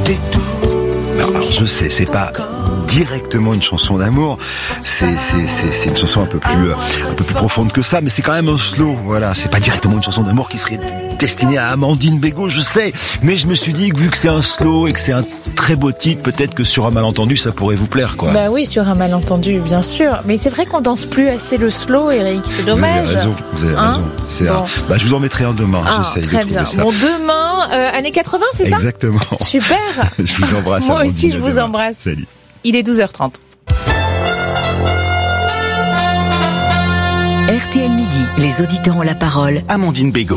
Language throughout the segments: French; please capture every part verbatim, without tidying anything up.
Alors je sais, c'est pas directement une chanson d'amour, c'est, c'est, c'est, c'est une chanson un peu plus, un peu plus profonde que ça, mais c'est quand même un slow, voilà, c'est pas directement une chanson d'amour qui serait destinée à Amandine Bégaud, je sais, mais je me suis dit que vu que c'est un slow et que c'est un très beau titre, peut-être que sur un malentendu ça pourrait vous plaire, quoi. Bah oui, sur un malentendu, bien sûr, mais c'est vrai qu'on danse plus assez le slow, Eric, c'est dommage. Vous avez raison, vous avez hein raison. C'est bon. un... bah, je vous en mettrai un demain, ah, j'essaye très de trouver bien. ça. Bon, demain, euh, années quatre-vingts, c'est ça? Exactement. Super. Je vous embrasse. Moi Amandine, aussi, je vous demain. embrasse. Salut. Il est douze heures trente. R T L Midi, les auditeurs ont la parole. Amandine Bégaud.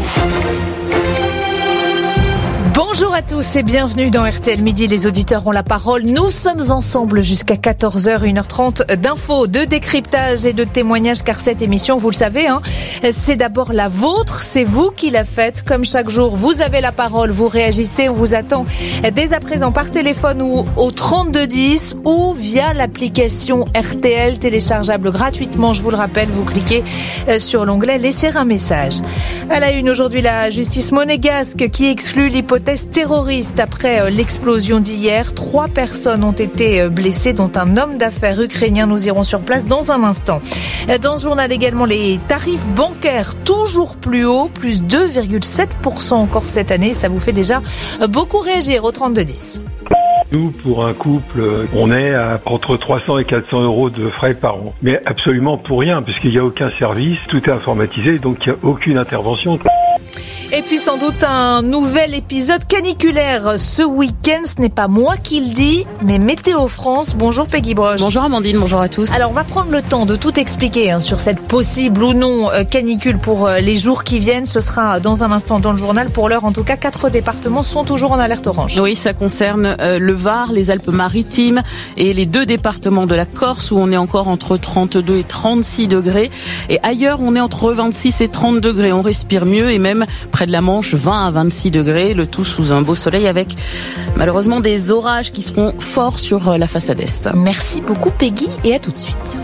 Bonjour à tous et bienvenue dans R T L Midi, les auditeurs ont la parole. Nous sommes ensemble jusqu'à quatorze heures, une heure trente d'infos, de décryptage et de témoignages, car cette émission, vous le savez, hein, c'est d'abord la vôtre, c'est vous qui la faites. Comme chaque jour, vous avez la parole, vous réagissez, on vous attend dès à présent par téléphone ou au trente-deux dix ou via l'application R T L téléchargeable gratuitement. Je vous le rappelle, vous cliquez sur l'onglet laisser un message. À la une aujourd'hui, la justice monégasque qui exclut l'hypothèse terroriste après l'explosion d'hier. Trois personnes ont été blessées, dont un homme d'affaires ukrainien. Nous irons sur place dans un instant. Dans ce journal également, les tarifs bancaires toujours plus hauts, plus deux virgule sept pour cent encore cette année. Ça vous fait déjà beaucoup réagir au trente-deux dix. Nous, pour un couple, on est à entre trois cents et quatre cents euros de frais par an. Mais absolument pour rien, puisqu'il n'y a aucun service, tout est informatisé, donc il n'y a aucune intervention. Et puis sans doute un nouvel épisode caniculaire ce week-end. Ce n'est pas moi qui le dis, mais Météo France. Bonjour Peggy Broche. Bonjour Amandine, bonjour à tous. Alors on va prendre le temps de tout expliquer hein, sur cette possible ou non euh, canicule pour euh, les jours qui viennent. Ce sera dans un instant dans le journal. Pour l'heure, en tout cas, quatre départements sont toujours en alerte orange. Oui, ça concerne euh, le Var, les Alpes-Maritimes et les deux départements de la Corse où on est encore entre trente-deux et trente-six degrés. Et ailleurs, on est entre vingt-six et trente degrés. On respire mieux et même près de la Manche, vingt à vingt-six degrés, le tout sous un beau soleil avec malheureusement des orages qui seront forts sur la façade est. Merci beaucoup Peggy et à tout de suite.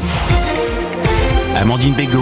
Amandine Bégaud.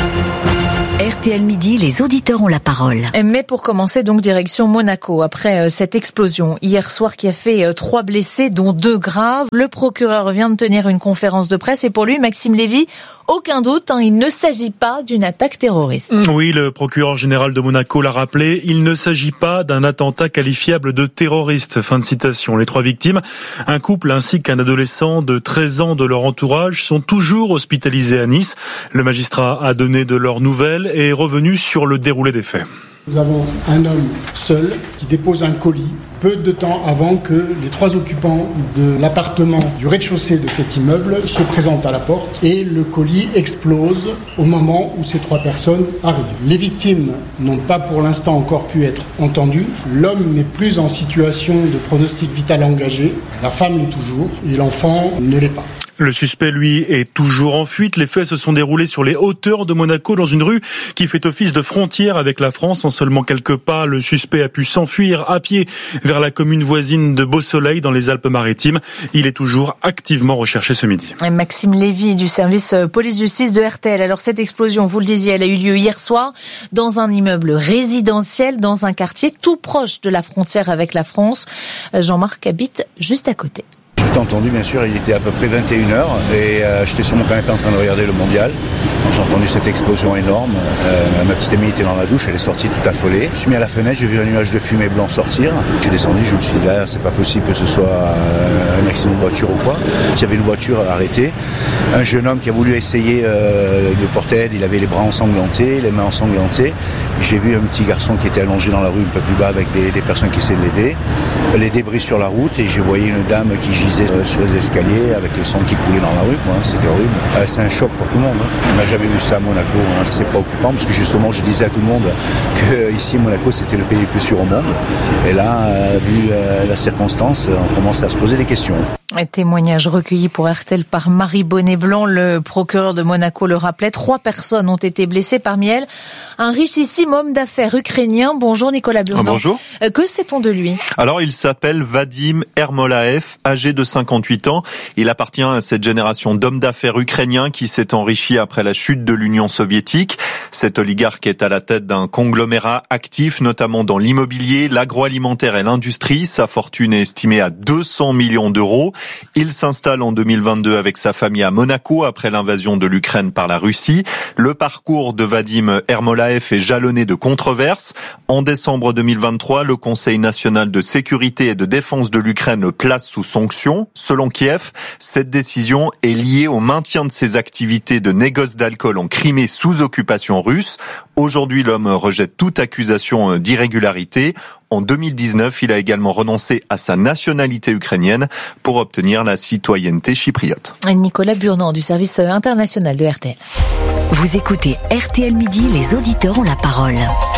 R T L Midi, les auditeurs ont la parole. Mais pour commencer, donc direction Monaco. Après euh, cette explosion hier soir qui a fait euh, trois blessés, dont deux graves, le procureur vient de tenir une conférence de presse et pour lui, Maxime Lévy, aucun doute, hein, il ne s'agit pas d'une attaque terroriste. Oui, le procureur général de Monaco l'a rappelé, il ne s'agit pas d'un attentat qualifiable de terroriste. Fin de citation. Les trois victimes, un couple ainsi qu'un adolescent de treize ans de leur entourage, sont toujours hospitalisés à Nice. Le magistrat a donné de leurs nouvelles et est revenu sur le déroulé des faits. Nous avons un homme seul qui dépose un colis peu de temps avant que les trois occupants de l'appartement du rez-de-chaussée de cet immeuble se présentent à la porte et le colis explose au moment où ces trois personnes arrivent. Les victimes n'ont pas pour l'instant encore pu être entendues. L'homme n'est plus en situation de pronostic vital engagé. La femme l'est toujours et l'enfant ne l'est pas. Le suspect, lui, est toujours en fuite. Les faits se sont déroulés sur les hauteurs de Monaco, dans une rue qui fait office de frontière avec la France. En seulement quelques pas, le suspect a pu s'enfuir à pied vers la commune voisine de Beausoleil, dans les Alpes-Maritimes. Il est toujours activement recherché ce midi. Maxime Lévy du service police-justice de R T L. Alors cette explosion, vous le disiez, elle a eu lieu hier soir dans un immeuble résidentiel, dans un quartier tout proche de la frontière avec la France. Jean-Marc habite juste à côté. J'ai entendu, bien sûr, il était à peu près vingt et une heures et euh, j'étais sur mon canapé en train de regarder le mondial. Quand j'ai entendu cette explosion énorme, euh, ma petite amie était dans la douche, elle est sortie tout affolée. Je me suis mis à la fenêtre, j'ai vu un nuage de fumée blanc sortir. Je suis descendu, je me suis dit, là, c'est pas possible que ce soit euh, un accident de voiture ou quoi. Il y avait une voiture arrêtée. Un jeune homme qui a voulu essayer euh, de porter aide, il avait les bras ensanglantés, les mains ensanglantées. J'ai vu un petit garçon qui était allongé dans la rue un peu plus bas avec des, des personnes qui essayaient de l'aider. Les débris sur la route et je voyais une dame qui gisait sur les escaliers avec le sang qui coulait dans la rue, quoi. C'était horrible. Euh, c'est un choc pour tout le monde. Hein. On n'a jamais vu ça à Monaco. Hein. C'est préoccupant parce que justement, je disais à tout le monde que ici, Monaco, c'était le pays le plus sûr au monde. Et là, euh, vu euh, la circonstance, on commence à se poser des questions. Un témoignage recueilli pour R T L par Marie Bonnet-Blanc. Le procureur de Monaco le rappelait. Trois personnes ont été blessées, parmi elles un richissime homme d'affaires ukrainien. Bonjour Nicolas Burnand. Bonjour. Que sait-on de lui? Alors il s'appelle Vadim Ermolaev, âgé de cinquante-huit ans. Il appartient à cette génération d'hommes d'affaires ukrainiens qui s'est enrichi après la chute de l'Union soviétique. Cet oligarque est à la tête d'un conglomérat actif, notamment dans l'immobilier, l'agroalimentaire et l'industrie. Sa fortune est estimée à deux cents millions d'euros. Il s'installe en deux mille vingt-deux avec sa famille à Monaco après l'invasion de l'Ukraine par la Russie. Le parcours de Vadim Ermolaev est jalonné de controverses. En décembre deux mille vingt-trois, le Conseil national de sécurité et de défense de l'Ukraine le place sous sanction. Selon Kiev, cette décision est liée au maintien de ses activités de négoce d'alcool en Crimée sous occupation russe. Aujourd'hui, l'homme rejette toute accusation d'irrégularité. En deux mille dix-neuf, il a également renoncé à sa nationalité ukrainienne pour obtenir la citoyenneté chypriote. Nicolas Burnand du service international de R T L. Vous écoutez R T L Midi, les auditeurs ont la parole.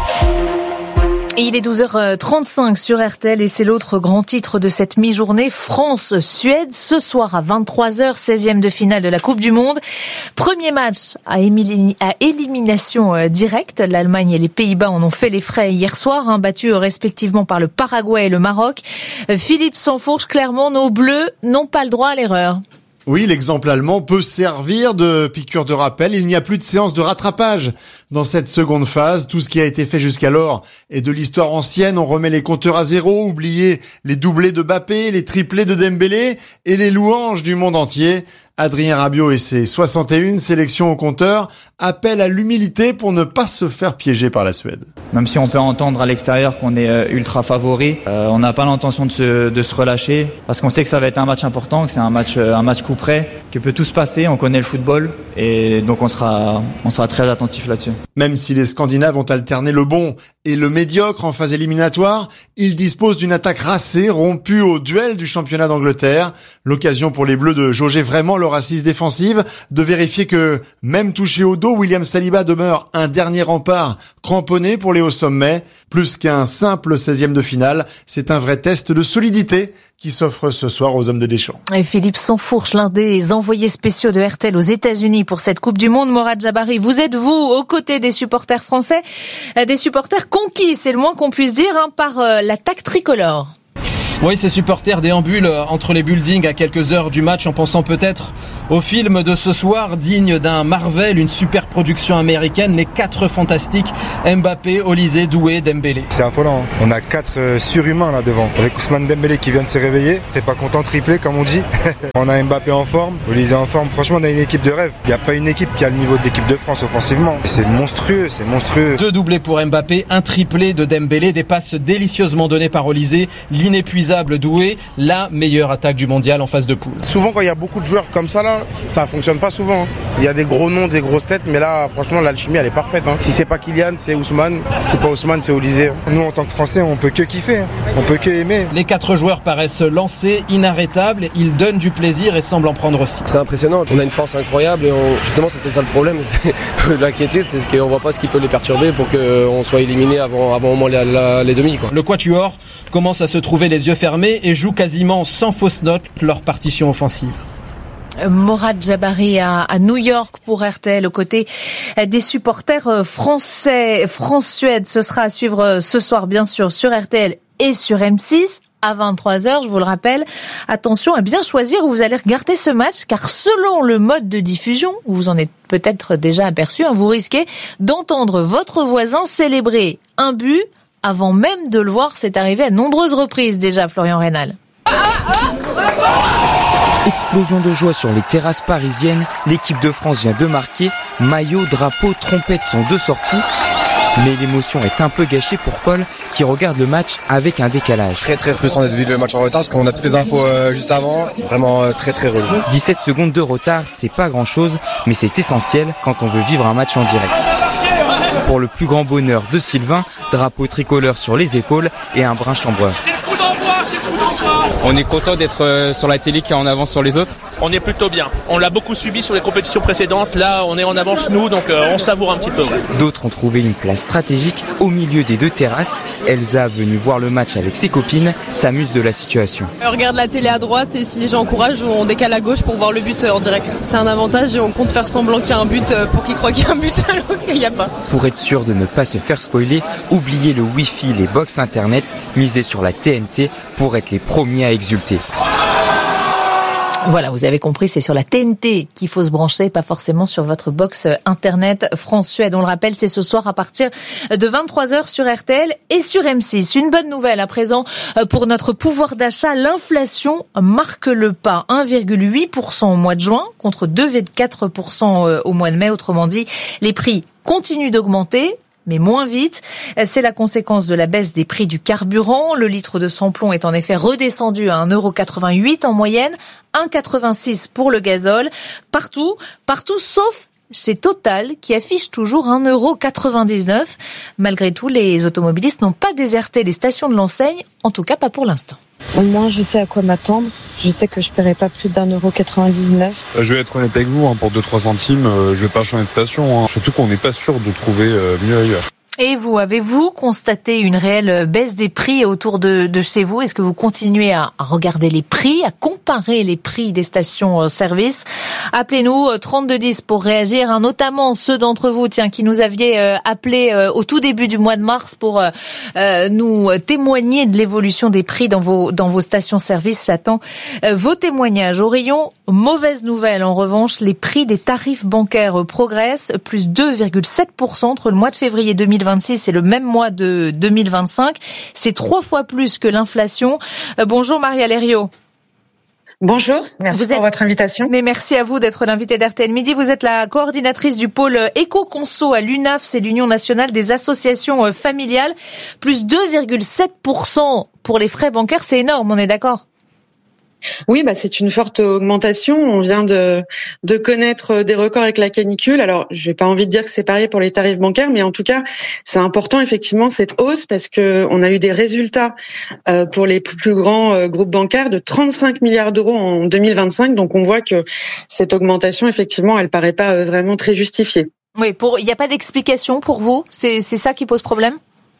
Et il est douze heures trente-cinq sur R T L et c'est l'autre grand titre de cette mi-journée, France-Suède, ce soir à vingt-trois heures, seizième de finale de la Coupe du Monde. Premier match à, émili- à élimination directe. L'Allemagne et les Pays-Bas en ont fait les frais hier soir, hein, battus respectivement par le Paraguay et le Maroc. Philippe Sansfourche, clairement, nos Bleus n'ont pas le droit à l'erreur. Oui, l'exemple allemand peut servir de piqûre de rappel. Il n'y a plus de séance de rattrapage dans cette seconde phase. Tout ce qui a été fait jusqu'alors est de l'histoire ancienne. On remet les compteurs à zéro, oubliez les doublés de Mbappé, les triplés de Dembélé et les louanges du monde entier. Adrien Rabiot et ses soixante et une sélections au compteur appellent à l'humilité pour ne pas se faire piéger par la Suède. Même si on peut entendre à l'extérieur qu'on est ultra favori, euh, on n'a pas l'intention de se, de se relâcher parce qu'on sait que ça va être un match important, que c'est un match, un match coup près, que peut tout se passer. On connaît le football et donc on sera, on sera très attentif là-dessus. Même si les Scandinaves ont alterné le bon et le médiocre en phase éliminatoire, ils disposent d'une attaque racée, rompue au duel du championnat d'Angleterre. L'occasion pour les Bleus de jauger vraiment leur assise défensive, de vérifier que, même touché au dos, William Saliba demeure un dernier rempart cramponné pour les hauts sommets. Plus qu'un simple seizième de finale, c'est un vrai test de solidité qui s'offre ce soir aux hommes de Deschamps. Et Philippe Sansfourche, l'un des envoyés spéciaux de R T L aux États-Unis pour cette Coupe du Monde. Morad Jabari, vous êtes vous aux côtés des supporters français, des supporters conquis, c'est le moins qu'on puisse dire, hein, par l'attaque tricolore. Oui, ces supporters déambulent entre les buildings à quelques heures du match en pensant peut-être au film de ce soir, digne d'un Marvel, une super production américaine, les quatre fantastiques, Mbappé, Olysée, Doué, Dembélé. C'est affolant, hein. On a quatre euh, surhumains là devant, avec Ousmane Dembélé qui vient de se réveiller, t'es pas content, triplé comme on dit. On a Mbappé en forme, Olysée en forme, franchement on a une équipe de rêve. Il n'y a pas une équipe qui a le niveau de l'équipe de France offensivement. Et c'est monstrueux, c'est monstrueux. Deux doublés pour Mbappé, un triplé de Dembélé, des passes délicieusement données par Olysée, l'inépuisable Doué, la meilleure attaque du mondial en phase de poule. Souvent quand il y a beaucoup de joueurs comme ça là, ça fonctionne pas souvent. Il y a des gros noms, des grosses têtes, mais là franchement l'alchimie elle est parfaite. Hein. Si c'est pas Kylian, c'est Ousmane. Si c'est pas Ousmane, c'est Olysée. Nous en tant que Français, on peut que kiffer, hein. On peut que aimer. Les quatre joueurs paraissent lancés, inarrêtables, ils donnent du plaisir et semblent en prendre aussi. C'est impressionnant, on a une force incroyable et on... justement c'est peut-être ça le problème, c'est l'inquiétude, c'est ce qu'on voit pas ce qui peut les perturber pour qu'on soit éliminé avant, avant au moins les, la, les demi. Quoi. Le quatuor commence à se trouver les yeux fermés et joue quasiment sans fausse note leur partition offensive. Morad Jabari à, à New York pour R T L aux côtés des supporters français. France-Suède, ce sera à suivre ce soir bien sûr sur R T L et sur M six à vingt-trois heures, je vous le rappelle. Attention à bien choisir où vous allez regarder ce match car selon le mode de diffusion, vous en êtes peut-être déjà aperçu, hein, vous risquez d'entendre votre voisin célébrer un but avant même de le voir. C'est arrivé à nombreuses reprises déjà, Florian Reynal. Explosion de joie sur les terrasses parisiennes, l'équipe de France vient de marquer, maillot, drapeau, trompette sont deux sorties. Mais l'émotion est un peu gâchée pour Paul qui regarde le match avec un décalage. Très très frustrant d'être vu le match en retard parce qu'on a toutes les infos euh, juste avant, vraiment euh, très très relou. dix-sept secondes de retard, c'est pas grand chose, mais c'est essentiel quand on veut vivre un match en direct. Pour le plus grand bonheur de Sylvain, drapeau tricolore sur les épaules et un brin chambreur. On est content d'être sur la télé qui est en avance sur les autres. on est plutôt bien. On l'a beaucoup subi sur les compétitions précédentes. Là, on est en avance nous, donc euh, on savoure un petit peu. Ouais. D'autres ont trouvé une place stratégique au milieu des deux terrasses. Elsa, venue voir le match avec ses copines, s'amuse de la situation. On regarde la télé à droite et si les gens encouragent, on décale à gauche pour voir le but en direct. C'est un avantage et on compte faire semblant qu'il y a un but pour qu'ils croient qu'il y a un but alors qu'il n'y a pas. Pour être sûr de ne pas se faire spoiler, oubliez le Wi-Fi, les box internet, misez sur la T N T pour être les premiers à exulter. Voilà, vous avez compris, c'est sur la T N T qu'il faut se brancher, pas forcément sur votre box internet France-Suède. On le rappelle, c'est ce soir à partir de vingt-trois heures sur R T L et sur M six. Une bonne nouvelle à présent pour notre pouvoir d'achat. L'inflation marque le pas. un virgule huit pour cent au mois de juin contre deux virgule quatre pour cent au mois de mai. Autrement dit, les prix continuent d'augmenter, mais moins vite. C'est la conséquence de la baisse des prix du carburant. Le litre de sans-plomb est en effet redescendu à un euro quatre-vingt-huit en moyenne, un euro quatre-vingt-six pour le gazole. Partout, partout sauf chez Total qui affiche toujours un euro quatre-vingt-dix-neuf. Malgré tout, les automobilistes n'ont pas déserté les stations de l'enseigne, en tout cas pas pour l'instant. Au moins, je sais à quoi m'attendre. Je sais que je paierai pas plus d'un euro quatre-vingt-dix-neuf. Je vais être honnête avec vous, hein, pour deux trois centimes, euh, je vais pas changer de station. Hein. Surtout qu'on n'est pas sûr de trouver euh, mieux ailleurs. Et vous, avez-vous constaté une réelle baisse des prix autour de, de chez vous? Est-ce que vous continuez à regarder les prix, à comparer les prix des stations-service? Appelez-nous trente-deux dix pour réagir, hein, notamment ceux d'entre vous, tiens, qui nous aviez euh, appelé euh, au tout début du mois de mars pour euh, nous témoigner de l'évolution des prix dans vos dans vos stations-service. J'attends euh, vos témoignages. Au rayon mauvaise nouvelle, en revanche, les prix des tarifs bancaires progressent, plus deux virgule sept pour cent entre le mois de février deux mille vingt-six et le même mois de deux mille vingt-cinq. C'est trois fois plus que l'inflation. Euh, bonjour Maria Lerio. Bonjour, merci vous pour êtes... votre invitation. Mais merci à vous d'être l'invité d'R T L Midi. Vous êtes la coordinatrice du pôle Éco-Conso à l'U N A F, c'est l'Union nationale des associations familiales. Plus deux virgule sept pour cent pour les frais bancaires, c'est énorme, on est d'accord ? Oui, bah c'est une forte augmentation. On vient de de connaître des records avec la canicule. Alors, j'ai pas envie de dire que c'est pareil pour les tarifs bancaires, mais en tout cas, c'est important effectivement cette hausse parce que on a eu des résultats euh, pour les plus grands euh, groupes bancaires de trente-cinq milliards d'euros en deux mille vingt-cinq. Donc, on voit que cette augmentation, effectivement, elle paraît pas euh, vraiment très justifiée. Oui, pour il n'y a pas d'explication pour vous. C'est c'est ça qui pose problème.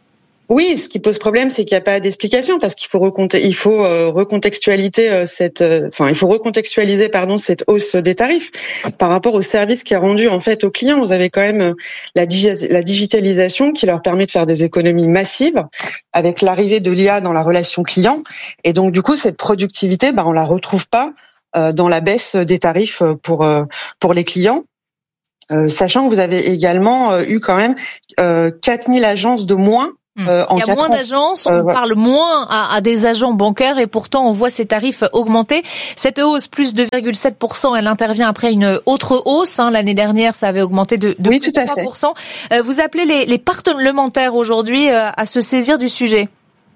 Oui, ce qui pose problème, c'est qu'il n'y a pas d'explication parce qu'il faut recompte, il faut euh, recontextualiser euh, cette, euh, enfin, il faut recontextualiser, pardon, cette hausse des tarifs par rapport au service qui est rendu en fait aux clients. Vous avez quand même euh, la, digi- la digitalisation qui leur permet de faire des économies massives avec l'arrivée de l'I A dans la relation client, et donc du coup cette productivité, bah, on la retrouve pas euh, dans la baisse des tarifs pour euh, pour les clients. Euh, sachant que vous avez également euh, eu quand même euh, quatre mille agences de moins. Euh, Il y a moins d'agences, euh, on voilà. parle moins à, à des agents bancaires et pourtant on voit ces tarifs augmenter. Cette hausse, plus deux virgule sept pour cent, elle intervient après une autre hausse. Hein. L'année dernière, ça avait augmenté de, de oui, tout à trois pour cent. Euh, vous appelez les, les parlementaires aujourd'hui euh, à se saisir du sujet.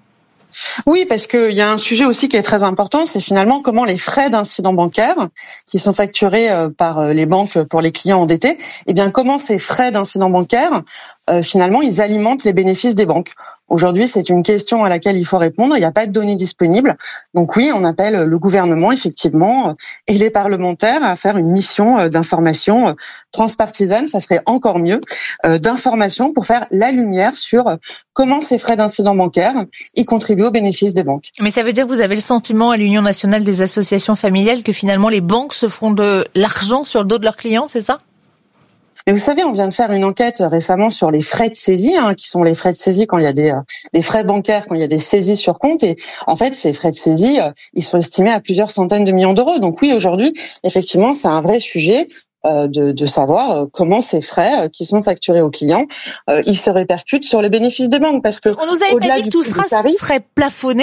Oui, parce qu'il y a un sujet aussi qui est très important, c'est finalement comment les frais d'incident bancaire qui sont facturés par les banques pour les clients endettés, eh bien comment ces frais d'incident bancaire, euh, finalement, ils alimentent les bénéfices des banques. Aujourd'hui, c'est une question à laquelle il faut répondre. Il n'y a pas de données disponibles. Donc oui, on appelle le gouvernement, effectivement, et les parlementaires à faire une mission d'information transpartisane, ça serait encore mieux, d'information pour faire la lumière sur comment ces frais d'incident bancaire y contribuent au bénéfice des banques. Mais ça veut dire que vous avez le sentiment à l'Union nationale des associations familiales que finalement les banques se font de l'argent sur le dos de leurs clients, c'est ça ? Mais vous savez, on vient de faire une enquête récemment sur les frais de saisie, hein, qui sont les frais de saisie quand il y a des, euh, des frais bancaires, quand il y a des saisies sur compte. Et en fait, ces frais de saisie, euh, ils sont estimés à plusieurs centaines de millions d'euros. Donc oui, aujourd'hui, effectivement, c'est un vrai sujet euh, de, de savoir euh, comment ces frais euh, qui sont facturés aux clients, euh, ils se répercutent sur les bénéfices des banques. Parce que on nous avait pas dit que tout sera, tarif, serait plafonné.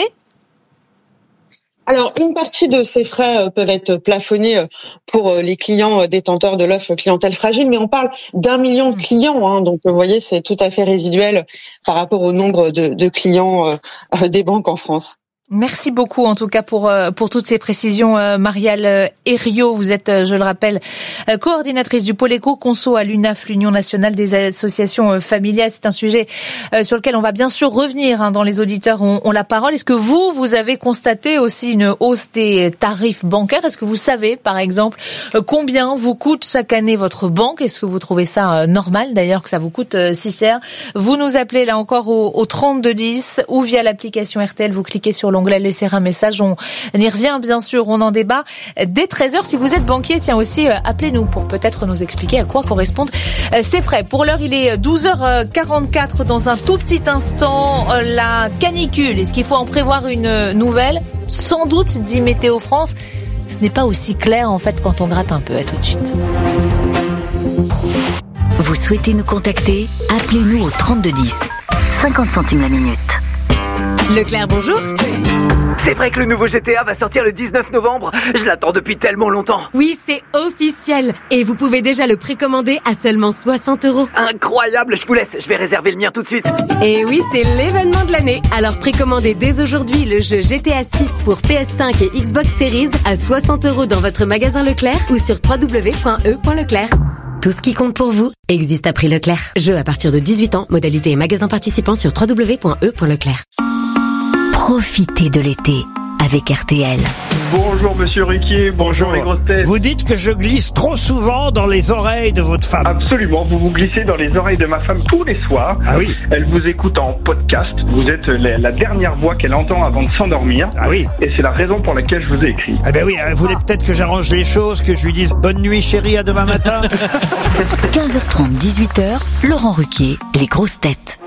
Alors, une partie de ces frais peuvent être plafonnés pour les clients détenteurs de l'offre clientèle fragile, mais on parle d'un million de clients, hein, donc vous voyez, c'est tout à fait résiduel par rapport au nombre de, de clients euh, des banques en France. Merci beaucoup en tout cas pour pour toutes ces précisions, Marielle Herriot. Vous êtes, je le rappelle, coordinatrice du pôle éco-conso à l'U N A F, l'Union nationale des associations familiales. C'est un sujet sur lequel on va bien sûr revenir, hein, dans les auditeurs ont, ont la parole. Est-ce que vous, vous avez constaté aussi une hausse des tarifs bancaires? Est-ce que vous savez, par exemple, combien vous coûte chaque année votre banque? Est-ce que vous trouvez ça normal d'ailleurs que ça vous coûte si cher? Vous nous appelez là encore au, au trente-deux dix ou via l'application R T L, vous cliquez sur l'onglet laisser un message, on y revient bien sûr, on en débat dès treize heures. Si vous êtes banquier, tiens aussi, appelez-nous pour peut-être nous expliquer à quoi correspondent ces frais. Pour l'heure, il est douze heures quarante-quatre. Dans un tout petit instant, la canicule. Est-ce qu'il faut en prévoir une nouvelle? Sans doute, dit Météo France. Ce n'est pas aussi clair en fait quand on gratte un peu. À tout de suite. Vous souhaitez nous contacter? Appelez-nous au trente-deux dix. cinquante centimes la minute. Leclerc, bonjour. C'est vrai que le nouveau G T A va sortir le dix-neuf novembre. Je l'attends depuis tellement longtemps. Oui, c'est officiel. Et vous pouvez déjà le précommander à seulement soixante euros. Incroyable, je vous laisse. Je vais réserver le mien tout de suite. Et oui, c'est l'événement de l'année. Alors précommandez dès aujourd'hui le jeu G T A six pour P S cinq et Xbox Series à soixante euros dans votre magasin Leclerc ou sur w w w point e point leclerc. Tout ce qui compte pour vous existe à prix Leclerc. Jeu à partir de dix-huit ans. Modalité et magasin participant sur w w w point e point leclerc. Profitez de l'été avec R T L. Bonjour Monsieur Ruquier, bonjour, bonjour les grosses têtes. Vous dites que je glisse trop souvent dans les oreilles de votre femme. Absolument, vous vous glissez dans les oreilles de ma femme tous les soirs. Ah oui. Elle vous écoute en podcast. Vous êtes la, la dernière voix qu'elle entend avant de s'endormir. Ah oui. Et c'est la raison pour laquelle je vous ai écrit. Ah ben oui, vous voulez peut-être que j'arrange les choses, que je lui dise bonne nuit chérie, à demain matin. quinze heures trente, dix-huit heures, Laurent Ruquier, les grosses têtes.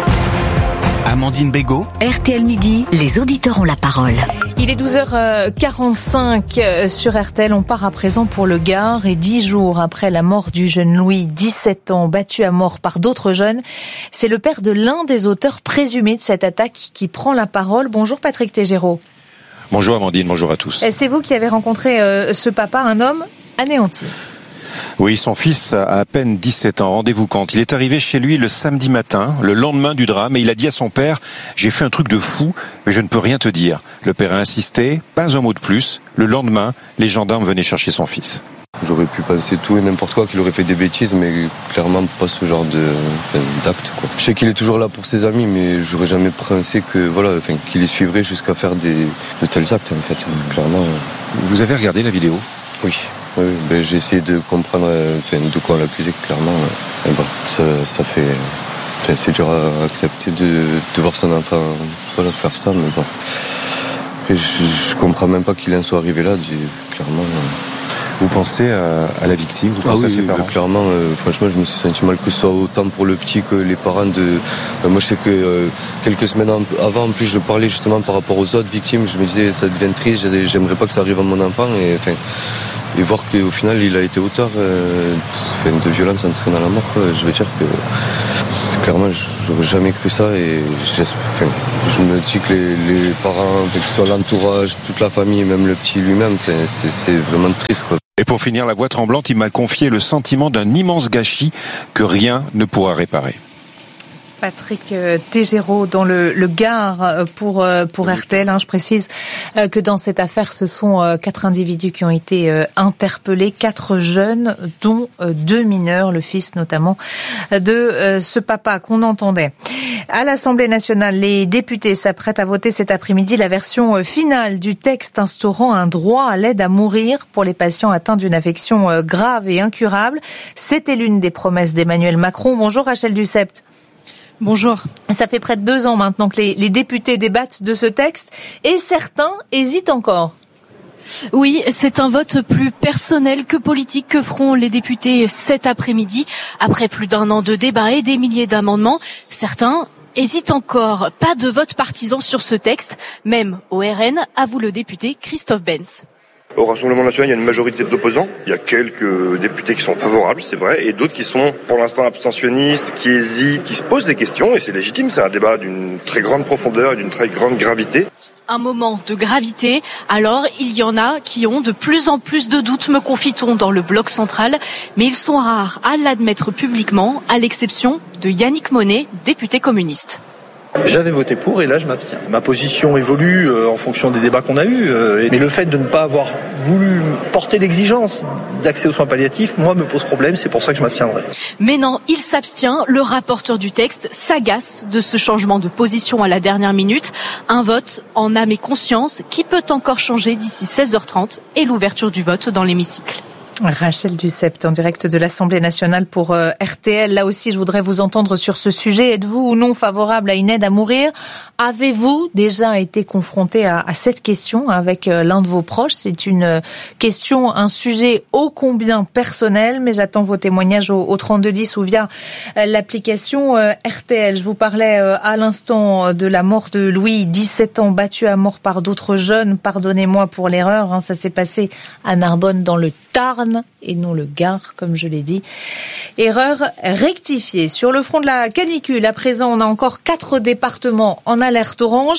Amandine Bégaud. R T L Midi, les auditeurs ont la parole. Il est douze heures quarante-cinq sur R T L. On part à présent pour le Gard. Et dix jours après la mort du jeune Louis, dix-sept ans, battu à mort par d'autres jeunes, c'est le père de l'un des auteurs présumés de cette attaque qui prend la parole. Bonjour Patrick Tégéraud. Bonjour Amandine, bonjour à tous. C'est vous qui avez rencontré ce papa, un homme anéanti. Oui, son fils a à peine dix-sept ans. Rendez-vous compte. Il est arrivé chez lui le samedi matin, le lendemain du drame, et il a dit à son père « J'ai fait un truc de fou, mais je ne peux rien te dire ». Le père a insisté, pas un mot de plus. Le lendemain, les gendarmes venaient chercher son fils. J'aurais pu penser tout et n'importe quoi, qu'il aurait fait des bêtises, mais clairement pas ce genre de, d'acte, quoi. Je sais qu'il est toujours là pour ses amis, mais j'aurais jamais pensé que, voilà, enfin, qu'il les suivrait jusqu'à faire des, de tels actes, en fait, clairement. Vous avez regardé la vidéo ? Oui. Oui, ben, j'ai essayé de comprendre enfin, de quoi l'accuser, clairement. Et bon, ça, ça fait... Enfin, c'est dur à accepter de, de voir son enfant voilà, faire ça, mais bon. Après, je, je comprends même pas qu'il en soit arrivé là, du, clairement. Vous pensez à, à la victime, vous pensez ah oui, à ses parents? Clairement, euh, franchement, je me suis senti mal que ce soit autant pour le petit que les parents de... Euh, moi, je sais que euh, quelques semaines avant, en plus, je parlais justement par rapport aux autres victimes. Je me disais, ça devient triste, j'aimerais pas que ça arrive à mon enfant. Et, enfin, et voir qu'au final, il a été auteur euh, de violence entraînant la mort, quoi. Je veux dire que... Clairement, j'aurais jamais cru ça. Et enfin, je me dis que les, les parents, que ce soit l'entourage, toute la famille, même le petit lui-même, c'est, c'est vraiment triste, quoi. Et pour finir, la voix tremblante, il m'a confié le sentiment d'un immense gâchis que rien ne pourra réparer. Patrick Tégéraud dans le, le Gard pour, pour R T L. Hein, je précise que dans cette affaire, ce sont quatre individus qui ont été interpellés, quatre jeunes, dont deux mineurs, le fils notamment de ce papa qu'on entendait. À l'Assemblée nationale, les députés s'apprêtent à voter cet après-midi la version finale du texte instaurant un droit à l'aide à mourir pour les patients atteints d'une affection grave et incurable. C'était l'une des promesses d'Emmanuel Macron. Bonjour Rachel Dussept. Bonjour. Ça fait près de deux ans maintenant que les, les députés débattent de ce texte et certains hésitent encore. Oui, c'est un vote plus personnel que politique que feront les députés cet après-midi. Après plus d'un an de débat et des milliers d'amendements, certains hésitent encore. Pas de vote partisan sur ce texte, même au R N, avoue le député Christophe Benz. Au Rassemblement national, il y a une majorité d'opposants. Il y a quelques députés qui sont favorables, c'est vrai, et d'autres qui sont pour l'instant abstentionnistes, qui hésitent, qui se posent des questions, et c'est légitime. C'est un débat d'une très grande profondeur et d'une très grande gravité. Un moment de gravité. Alors, il y en a qui ont de plus en plus de doutes, me confie-t-on, dans le bloc central, mais ils sont rares à l'admettre publiquement, à l'exception de Yannick Monet, député communiste. J'avais voté pour et là je m'abstiens. Ma position évolue euh, en fonction des débats qu'on a eus. Euh, mais le fait de ne pas avoir voulu porter l'exigence d'accès aux soins palliatifs, moi, me pose problème. C'est pour ça que je m'abstiendrai. Mais non, il s'abstient. Le rapporteur du texte s'agace de ce changement de position à la dernière minute. Un vote en âme et conscience qui peut encore changer d'ici seize heures trente et l'ouverture du vote dans l'hémicycle. Rachel Dussept en direct de l'Assemblée nationale pour euh, R T L. Là aussi, je voudrais vous entendre sur ce sujet. Êtes-vous ou non favorable à une aide à mourir ? Avez-vous déjà été confronté à, à cette question avec euh, l'un de vos proches ? C'est une euh, question, un sujet ô combien personnel, mais j'attends vos témoignages au, au trente-deux dix ou via euh, l'application euh, R T L. Je vous parlais euh, à l'instant de la mort de Louis, dix-sept ans, battu à mort par d'autres jeunes. Pardonnez-moi pour l'erreur, hein, ça s'est passé à Narbonne dans le Tarn et non le Gard, comme je l'ai dit. Erreur rectifiée. Sur le front de la canicule, à présent, on a encore quatre départements en alerte orange.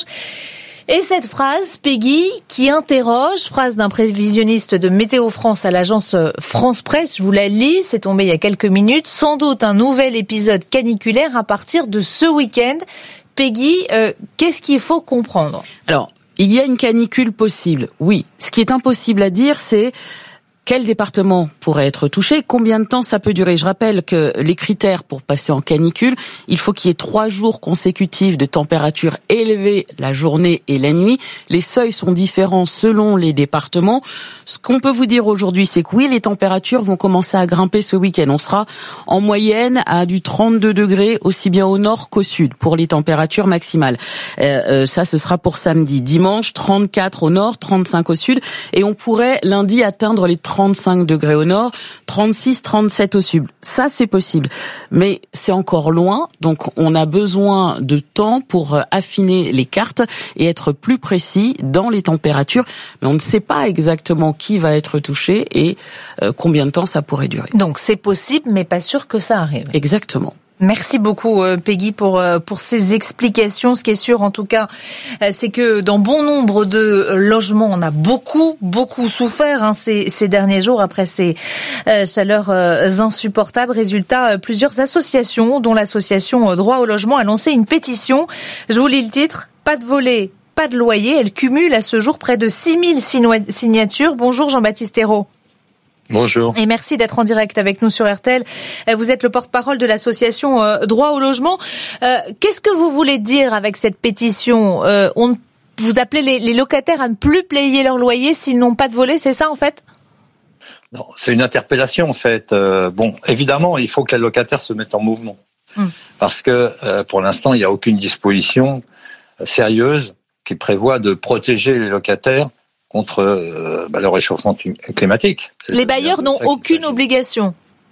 Et cette phrase, Peggy, qui interroge, phrase d'un prévisionniste de Météo France à l'agence France Presse, je vous la lis, c'est tombé il y a quelques minutes, sans doute un nouvel épisode caniculaire à partir de ce week-end. Peggy, euh, qu'est-ce qu'il faut comprendre ? Alors, il y a une canicule possible, oui. Ce qui est impossible à dire, c'est quel département pourrait être touché, combien de temps ça peut durer. Je rappelle que les critères pour passer en canicule, il faut qu'il y ait trois jours consécutifs de température élevée la journée et la nuit. Les seuils sont différents selon les départements. Ce qu'on peut vous dire aujourd'hui, c'est que oui, les températures vont commencer à grimper ce week-end. On sera en moyenne à du trente-deux degrés, aussi bien au nord qu'au sud, pour les températures maximales. Euh, euh, ça, ce sera pour samedi. Dimanche, trente-quatre au nord, trente-cinq au sud, et on pourrait lundi atteindre les trente-cinq degrés au nord, trente-six, trente-sept au sud. Ça, c'est possible. Mais c'est encore loin, donc on a besoin de temps pour affiner les cartes et être plus précis dans les températures. Mais on ne sait pas exactement qui va être touché et euh, combien de temps ça pourrait durer. Donc c'est possible, mais pas sûr que ça arrive. Exactement. Merci beaucoup Peggy pour pour ces explications. Ce qui est sûr en tout cas, c'est que dans bon nombre de logements, on a beaucoup beaucoup souffert hein, ces ces derniers jours après ces euh, chaleurs euh, insupportables. Résultat, plusieurs associations, dont l'association Droit au logement, a lancé une pétition. Je vous lis le titre. Pas de volet, pas de loyer. Elle cumule à ce jour près de six mille signatures. Bonjour Jean-Baptiste Hérault. Bonjour. Et merci d'être en direct avec nous sur R T L. Vous êtes le porte-parole de l'association euh, Droit au logement. Euh, qu'est-ce que vous voulez dire avec cette pétition ? euh, on, Vous appelez les, les locataires à ne plus payer leur loyer s'ils n'ont pas de volet, c'est ça en fait ? Non, c'est une interpellation en fait. Euh, bon, évidemment, il faut que les locataires se mettent en mouvement. Hum. Parce que euh, pour l'instant, il n'y a aucune disposition sérieuse qui prévoit de protéger les locataires contre euh, bah, le réchauffement climatique. C'est les bailleurs n'ont aucune obligation.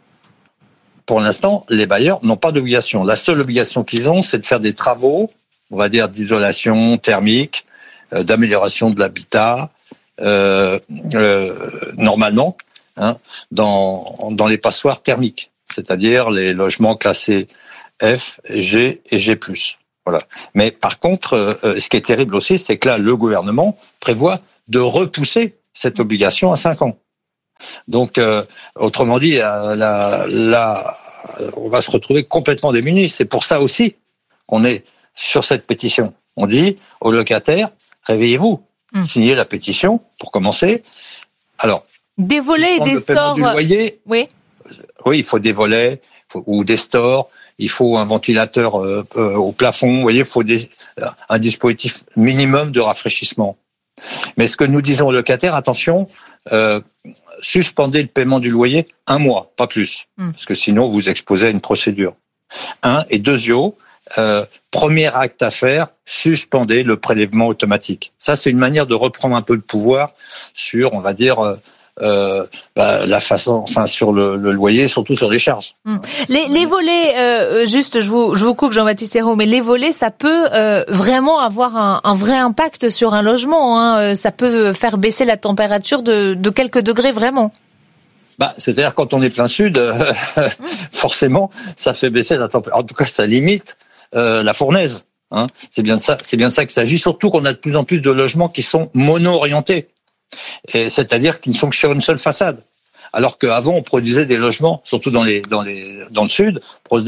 Pour l'instant, les bailleurs n'ont pas d'obligation. La seule obligation qu'ils ont, c'est de faire des travaux, on va dire d'isolation thermique, euh, d'amélioration de l'habitat, euh, euh, normalement, hein, dans, dans les passoires thermiques, c'est-à-dire les logements classés F, G et G plus. Voilà. Mais par contre, euh, ce qui est terrible aussi, c'est que là, le gouvernement prévoit de repousser cette obligation à cinq ans. Donc, euh, autrement dit, euh, là, là, on va se retrouver complètement démunis. C'est pour ça aussi qu'on est sur cette pétition. On dit aux locataires, réveillez-vous, mmh. signez la pétition pour commencer. Alors, des volets et des stores. Du loyer, oui. Oui, il faut des volets faut, ou des stores. Il faut un ventilateur euh, euh, au plafond. Vous voyez, il faut des, un dispositif minimum de rafraîchissement. Mais ce que nous disons aux locataires, attention, euh, suspendez le paiement du loyer un mois, pas plus, mmh. parce que sinon vous exposez à une procédure. Un et deuxio, euh, premier acte à faire, suspendez le prélèvement automatique. Ça, c'est une manière de reprendre un peu le pouvoir sur, on va dire, euh, Euh, bah, la façon, enfin sur le, le loyer, surtout sur les charges. Mmh. Les, les volets, euh, juste, je vous, je vous coupe, Jean-Baptiste Hérault, mais les volets, ça peut euh, vraiment avoir un, un vrai impact sur un logement. Hein. Ça peut faire baisser la température de, de quelques degrés, vraiment. Bah, c'est-à-dire quand on est plein sud, euh, mmh. forcément, ça fait baisser la température. En tout cas, ça limite euh, la fournaise. Hein. C'est bien de ça, c'est bien de ça qu'il s'agit. Surtout qu'on a de plus en plus de logements qui sont mono-orientés. Et c'est-à-dire qu'ils ne sont que sur une seule façade. Alors qu'avant, on produisait des logements, surtout dans les dans les dans le sud,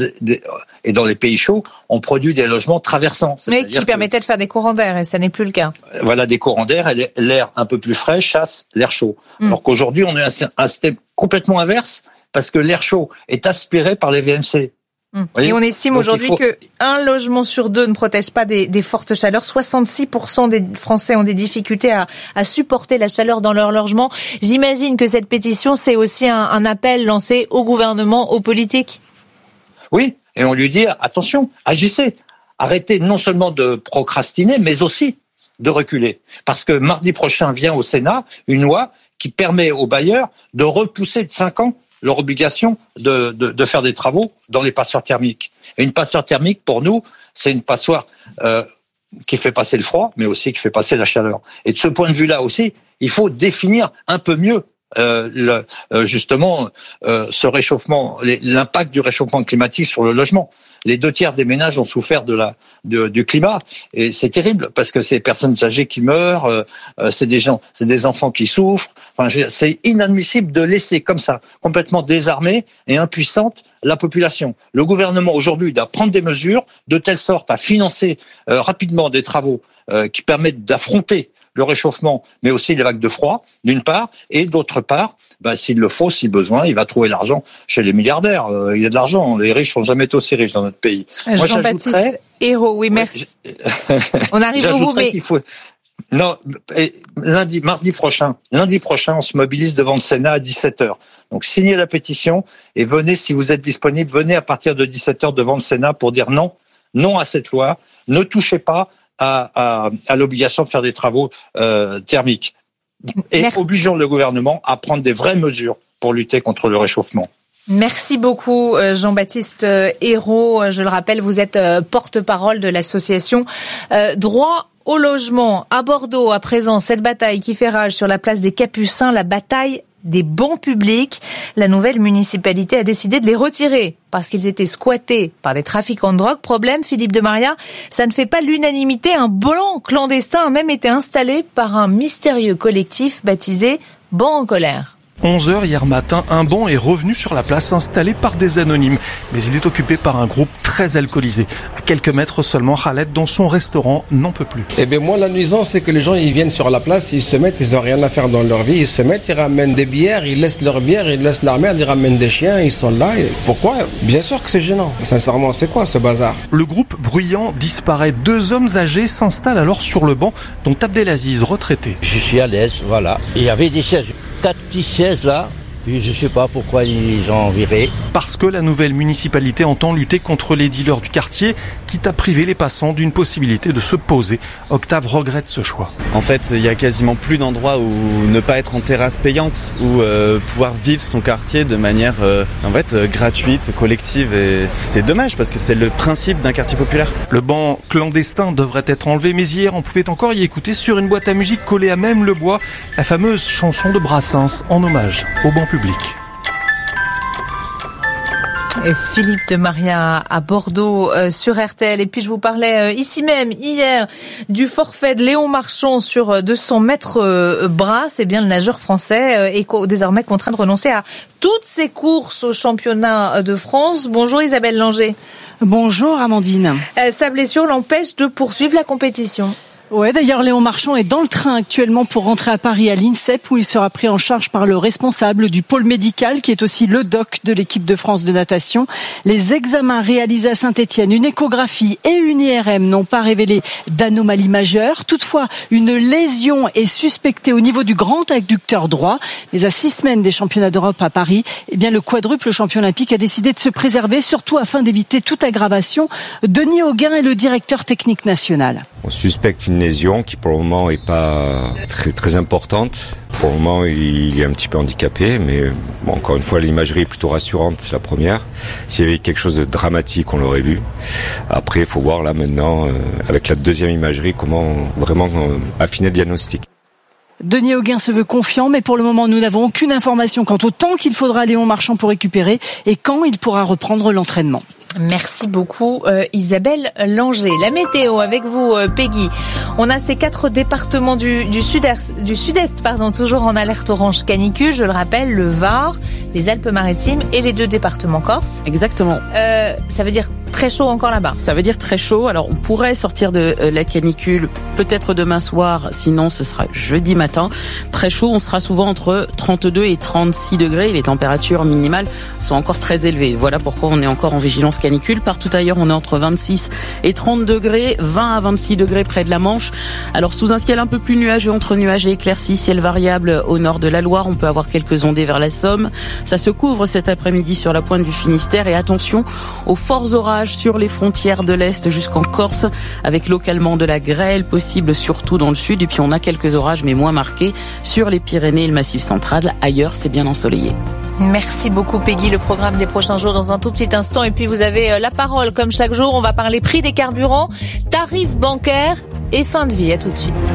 et dans les pays chauds, on produit des logements traversants. Mais qui permettaient de faire des courants d'air, et ça n'est plus le cas. Voilà, des courants d'air, et l'air un peu plus frais chasse l'air chaud. Mm. Alors qu'aujourd'hui, on est un, un système complètement inverse, parce que l'air chaud est aspiré par les V M C. Et on estime Donc aujourd'hui faut... que un logement sur deux ne protège pas des, des fortes chaleurs. soixante-six pour cent des Français ont des difficultés à, à supporter la chaleur dans leur logement. J'imagine que cette pétition, c'est aussi un, un appel lancé au gouvernement, aux politiques. Oui, et on lui dit, attention, agissez. Arrêtez non seulement de procrastiner, mais aussi de reculer. Parce que mardi prochain vient au Sénat une loi qui permet aux bailleurs de repousser de cinq ans leur obligation de, de, de faire des travaux dans les passoires thermiques. Et une passoire thermique, pour nous, c'est une passoire euh, qui fait passer le froid, mais aussi qui fait passer la chaleur. Et de ce point de vue-là aussi, il faut définir un peu mieux euh, le, euh, justement euh, ce réchauffement, les, l'impact du réchauffement climatique sur le logement. Les deux tiers des ménages ont souffert de la de, du climat, et c'est terrible parce que c'est des personnes âgées qui meurent, euh, c'est des gens, c'est des enfants qui souffrent. Enfin, c'est inadmissible de laisser comme ça, complètement désarmée et impuissante, la population. Le gouvernement aujourd'hui doit prendre des mesures de telle sorte à financer euh, rapidement des travaux euh, qui permettent d'affronter le réchauffement, mais aussi les vagues de froid, d'une part, et d'autre part, ben, s'il le faut, si besoin, il va trouver l'argent chez les milliardaires. Euh, il y a de l'argent. Les riches n'ont jamais été aussi riches dans notre pays. Jean-Baptiste Ayrault, oui, merci. On arrive au bout, mais... qu'il faut... Non, lundi, mardi prochain, lundi prochain, on se mobilise devant le Sénat à dix-sept heures. Donc, signez la pétition et venez, si vous êtes disponible, venez à partir de dix-sept heures devant le Sénat pour dire non, non à cette loi. Ne touchez pas à, à, à l'obligation de faire des travaux euh, thermiques. Et Merci. Obligeons le gouvernement à prendre des vraies mesures pour lutter contre le réchauffement. Merci beaucoup Jean-Baptiste Ayrault. Je le rappelle, vous êtes porte-parole de l'association Droit au logement. À Bordeaux, à présent, cette bataille qui fait rage sur la place des Capucins, la bataille des bancs publics. La nouvelle municipalité a décidé de les retirer parce qu'ils étaient squattés par des trafiquants de drogue. Problème, Philippe de Maria, ça ne fait pas l'unanimité. Un banc clandestin a même été installé par un mystérieux collectif baptisé Banc en colère. onze heures hier matin, un banc est revenu sur la place installé par des anonymes. Mais il est occupé par un groupe très alcoolisé. À quelques mètres seulement, Khaled, dans son restaurant, n'en peut plus. Eh bien moi, la nuisance, c'est que les gens, ils viennent sur la place, ils se mettent, ils n'ont rien à faire dans leur vie, ils se mettent, ils ramènent des bières, ils laissent leur bière, ils laissent leur merde, ils ramènent des chiens, ils sont là. Et pourquoi ? Bien sûr que c'est gênant. Sincèrement, c'est quoi ce bazar ? Le groupe bruyant disparaît. Deux hommes âgés s'installent alors sur le banc, dont Abdelaziz, retraité. Je suis à l'aise, voilà. Il y avait des chaises. Quatre petites chaises là, puis je sais pas pourquoi ils ont viré. Parce que la nouvelle municipalité entend lutter contre les dealers du quartier, quitte à priver les passants d'une possibilité de se poser. Octave regrette ce choix. En fait, il y a quasiment plus d'endroits où ne pas être en terrasse payante, où euh, pouvoir vivre son quartier de manière euh, en fait euh, gratuite, collective, et c'est dommage parce que c'est le principe d'un quartier populaire. Le banc clandestin devrait être enlevé, mais hier on pouvait encore y écouter sur une boîte à musique collée à même le bois la fameuse chanson de Brassens en hommage au banc public. Et Philippe de Maria à Bordeaux euh, sur R T L. Et puis je vous parlais euh, ici même hier du forfait de Léon Marchand sur deux cents mètres euh, bras. C'est bien le nageur français euh, est co- désormais contraint de renoncer à toutes ses courses au championnat de France. Bonjour Isabelle Langer. Bonjour Amandine. Euh, sa blessure l'empêche de poursuivre la compétition. Ouais, d'ailleurs, Léon Marchand est dans le train actuellement pour rentrer à Paris à l'INSEP où il sera pris en charge par le responsable du pôle médical qui est aussi le doc de l'équipe de France de natation. Les examens réalisés à Saint-Étienne, une échographie et une I R M n'ont pas révélé d'anomalie majeure. Toutefois, une lésion est suspectée au niveau du grand adducteur droit. Mais à six semaines des championnats d'Europe à Paris, eh bien, le quadruple champion olympique a décidé de se préserver, surtout afin d'éviter toute aggravation. Denis Hauguin est le directeur technique national. On suspecte une lésion qui pour le moment est pas très très importante. Pour le moment, il est un petit peu handicapé, mais bon, encore une fois, l'imagerie est plutôt rassurante, c'est la première. S'il y avait quelque chose de dramatique, on l'aurait vu. Après, il faut voir là maintenant, euh, avec la deuxième imagerie, comment vraiment euh, affiner le diagnostic. Denis Hauguin se veut confiant, mais pour le moment, nous n'avons aucune information quant au temps qu'il faudra à Léon Marchand pour récupérer et quand il pourra reprendre l'entraînement. Merci beaucoup euh, Isabelle Langer. La météo avec vous euh, Peggy. On a ces quatre départements du, du sud-est, du sud-est pardon, toujours en alerte orange canicule. Je le rappelle, le Var, les Alpes-Maritimes et les deux départements corse. Exactement. Euh, ça veut dire très chaud encore là-bas. Ça veut dire très chaud. Alors on pourrait sortir de euh, la canicule peut-être demain soir, sinon ce sera jeudi matin. Très chaud, on sera souvent entre trente-deux et trente-six degrés. Les températures minimales sont encore très élevées. Voilà pourquoi on est encore en vigilance canicule. Partout ailleurs, on est entre vingt-six et trente degrés, vingt à vingt-six degrés près de la Manche. Alors sous un ciel un peu plus nuageux, entre nuages et éclaircies, ciel variable au nord de la Loire, on peut avoir quelques ondées vers la Somme. Ça se couvre cet après-midi sur la pointe du Finistère et attention aux forts orages sur les frontières de l'Est jusqu'en Corse, avec localement de la grêle possible surtout dans le sud. Et puis on a quelques orages mais moins marqués sur les Pyrénées et le Massif central. Ailleurs, c'est bien ensoleillé. Merci beaucoup Peggy. Le programme des prochains jours dans un tout petit instant. Et puis vous avez la parole comme chaque jour. On va parler prix des carburants, tarifs bancaires et fin de vie. À tout de suite.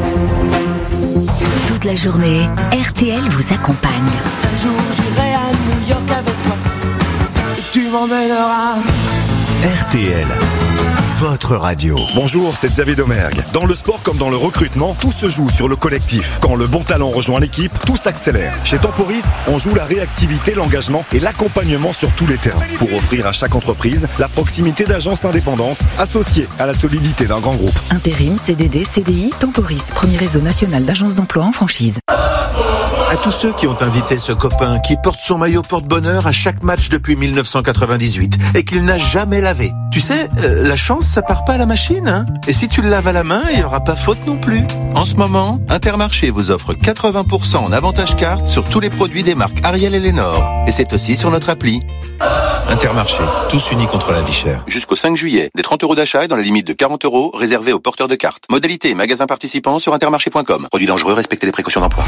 Toute la journée, R T L vous accompagne. Un jour j'irai à New York avec toi et tu m'emmèneras. R T L, votre radio. Bonjour, c'est Xavier Domergue. Dans le sport comme dans le recrutement, tout se joue sur le collectif. Quand le bon talent rejoint l'équipe, tout s'accélère. Chez Temporis, on joue la réactivité, l'engagement et l'accompagnement sur tous les terrains pour offrir à chaque entreprise la proximité d'agences indépendantes associées à la solidité d'un grand groupe. Intérim, C D D, C D I, Temporis, premier réseau national d'agences d'emploi en franchise. À tous ceux qui ont invité ce copain qui porte son maillot porte-bonheur à chaque match depuis mille neuf cent quatre-vingt-dix-huit et qu'il n'a jamais lavé. Tu sais, euh, la chance, ça part pas à la machine, hein. Et si tu le laves à la main, il y aura pas faute non plus. En ce moment, Intermarché vous offre quatre-vingts pour cent en avantage carte sur tous les produits des marques Ariel et Lénore. Et c'est aussi sur notre appli. Intermarché, tous unis contre la vie chère. Jusqu'au cinq juillet, des trente euros d'achat et dans la limite de quarante euros réservés aux porteurs de cartes. Modalité et magasins participants sur intermarché point com. Produits dangereux, respectez les précautions d'emploi.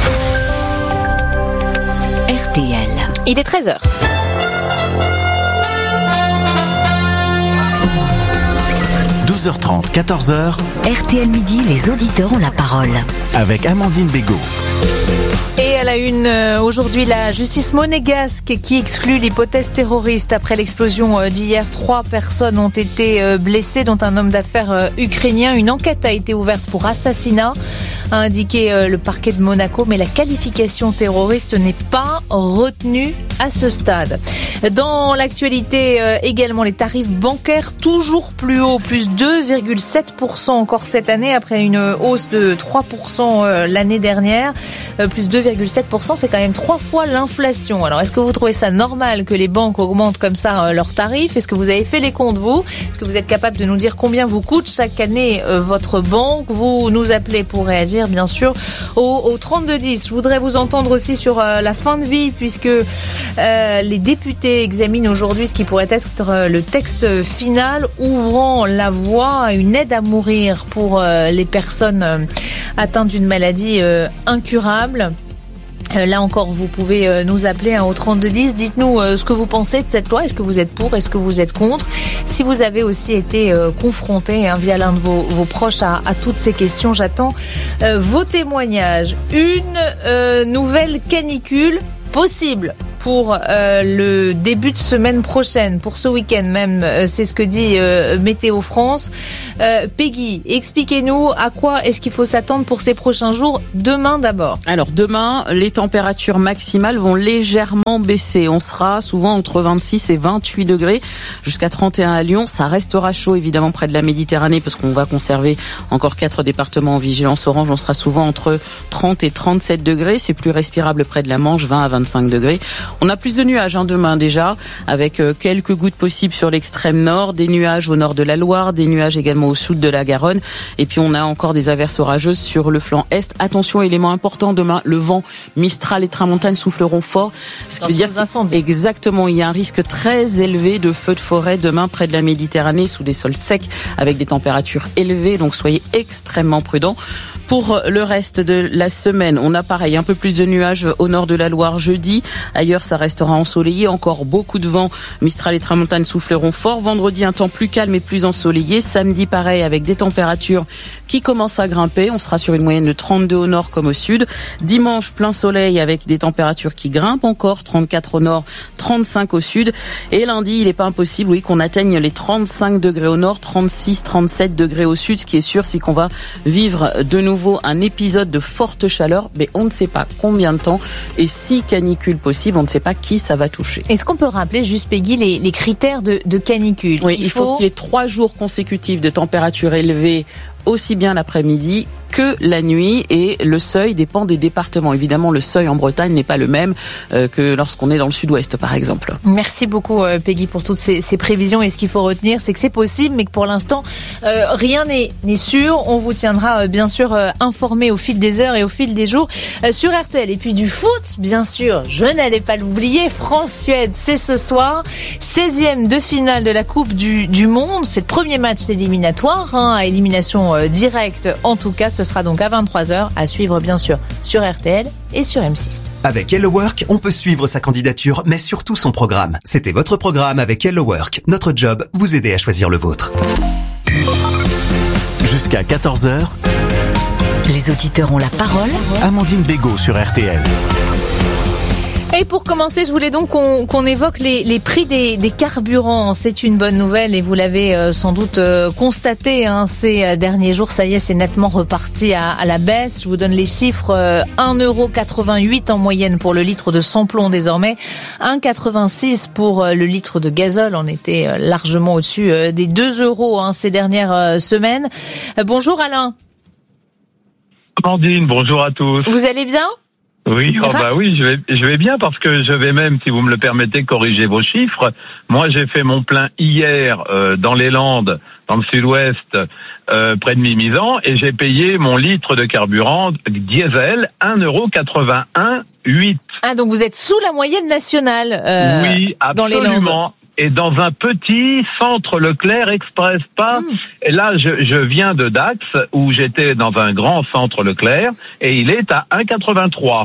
R T L. Il est treize heures. douze heures trente, quatorze heures. R T L Midi, les auditeurs ont la parole. Avec Amandine Bégaud. Et à la une, euh, aujourd'hui, la justice monégasque qui exclut l'hypothèse terroriste. Après l'explosion euh, d'hier, trois personnes ont été euh, blessées, dont un homme d'affaires euh, ukrainien. Une enquête a été ouverte pour assassinat, a indiqué euh, le parquet de Monaco, mais la qualification terroriste n'est pas retenue à ce stade. Dans l'actualité euh, également, les tarifs bancaires toujours plus hauts, plus deux virgule sept pour cent encore cette année, après une hausse de trois pour cent euh, l'année dernière. Euh, plus deux virgule sept pour cent, c'est quand même trois fois l'inflation. Alors, est-ce que vous trouvez ça normal que les banques augmentent comme ça euh, leurs tarifs? Est-ce que vous avez fait les comptes, vous? Est-ce que vous êtes capable de nous dire combien vous coûte chaque année euh, votre banque? Vous nous appelez pour réagir, bien sûr, au, au trente-deux dix. Je voudrais vous entendre aussi sur euh, la fin de vie, puisque euh, les députés examinent aujourd'hui ce qui pourrait être euh, le texte final ouvrant la voie à une aide à mourir pour euh, les personnes euh, atteintes d'une maladie euh, incurable. Euh, là encore, vous pouvez euh, nous appeler hein, au trente-deux dix. Dites-nous euh, ce que vous pensez de cette loi. Est-ce que vous êtes pour? Est-ce que vous êtes contre? Si vous avez aussi été euh, confronté hein, via l'un de vos, vos proches à, à toutes ces questions, j'attends euh, vos témoignages. Une euh, nouvelle canicule possible pour euh, le début de semaine prochaine, pour ce week-end même, euh, c'est ce que dit euh, Météo France. Euh, Peggy, expliquez-nous à quoi est-ce qu'il faut s'attendre pour ces prochains jours, demain d'abord. Alors demain, les températures maximales vont légèrement baisser. On sera souvent entre vingt-six et vingt-huit degrés, jusqu'à trente et un à Lyon. Ça restera chaud évidemment près de la Méditerranée, parce qu'on va conserver encore quatre départements en vigilance orange. On sera souvent entre trente et trente-sept degrés. C'est plus respirable près de la Manche, vingt à vingt-cinq degrés. On a plus de nuages hein, demain déjà, avec euh, quelques gouttes possibles sur l'extrême nord, des nuages au nord de la Loire, des nuages également au sud de la Garonne, et puis on a encore des averses orageuses sur le flanc est. Attention, élément important, demain, le vent Mistral et Tramontane souffleront fort, ce qui veut dire exactement, il y a un risque très élevé de feux de forêt demain près de la Méditerranée, sous des sols secs, avec des températures élevées, donc soyez extrêmement prudents. Pour le reste de la semaine, on a pareil, un peu plus de nuages au nord de la Loire jeudi, ailleurs ça restera ensoleillé, encore beaucoup de vent. Mistral et tramontane souffleront fort. Vendredi, un temps plus calme et plus ensoleillé. Samedi, pareil, avec des températures qui commencent à grimper. On sera sur une moyenne de trente-deux au nord comme au sud. Dimanche, plein soleil avec des températures qui grimpent encore. trente-quatre au nord, trente-cinq au sud. Et lundi, il n'est pas impossible, oui, qu'on atteigne les trente-cinq degrés au nord, trente-six, trente-sept degrés au sud. Ce qui est sûr, c'est qu'on va vivre de nouveau un épisode de forte chaleur, mais on ne sait pas combien de temps. Et si canicule possible, on ne sait pas qui ça va toucher. Est-ce qu'on peut rappeler, juste Peggy, les, les critères de, de canicule? Oui, il, il faut, faut qu'il y ait trois jours consécutifs de température élevée, aussi bien l'après-midi que la nuit, et le seuil dépend des départements. Évidemment, le seuil en Bretagne n'est pas le même euh, que lorsqu'on est dans le sud-ouest, par exemple. Merci beaucoup, euh, Peggy, pour toutes ces, ces prévisions. Et ce qu'il faut retenir, c'est que c'est possible, mais que pour l'instant, euh, rien n'est, n'est sûr. On vous tiendra euh, bien sûr euh, informé au fil des heures et au fil des jours euh, sur R T L. Et puis du foot, bien sûr, je n'allais pas l'oublier. France-Suède, c'est ce soir. seizième de finale de la Coupe du, du Monde. C'est le premier match éliminatoire, hein, à élimination euh, directe. En tout cas, ce sera donc à vingt-trois heures, à suivre bien sûr sur R T L et sur M six. Avec Hello Work, on peut suivre sa candidature, mais surtout son programme. C'était votre programme avec Hello Work. Notre job, vous aider à choisir le vôtre. Jusqu'à quatorze heures, les auditeurs ont la parole. Amandine Bégaud sur R T L. Et pour commencer, je voulais donc qu'on, qu'on évoque les, les prix des, des carburants. C'est une bonne nouvelle et vous l'avez euh, sans doute euh, constaté hein, ces derniers jours. Ça y est, c'est nettement reparti à, à la baisse. Je vous donne les chiffres. Euh, un euro quatre-vingt-huit en moyenne pour le litre de sans-plomb désormais. un euro quatre-vingt-six pour euh, le litre de gazole. On était euh, largement au-dessus euh, des deux euros hein, ces dernières euh, semaines. Euh, bonjour Alain. Amandine, bonjour à tous. Vous allez bien ? Oui, oh bah oui, je vais, je vais bien parce que je vais même, si vous me le permettez, corriger vos chiffres. Moi, j'ai fait mon plein hier euh, dans les Landes, dans le sud-ouest, euh, près de Mimizan, et j'ai payé mon litre de carburant diesel un euro quatre-vingt-un huit. Ah, donc vous êtes sous la moyenne nationale euh, oui, dans les Landes. Absolument. Et dans un petit centre Leclerc Express, pas. Mmh. Et là, je, je viens de Dax, où j'étais dans un grand centre Leclerc, et il est à un euro quatre-vingt-trois.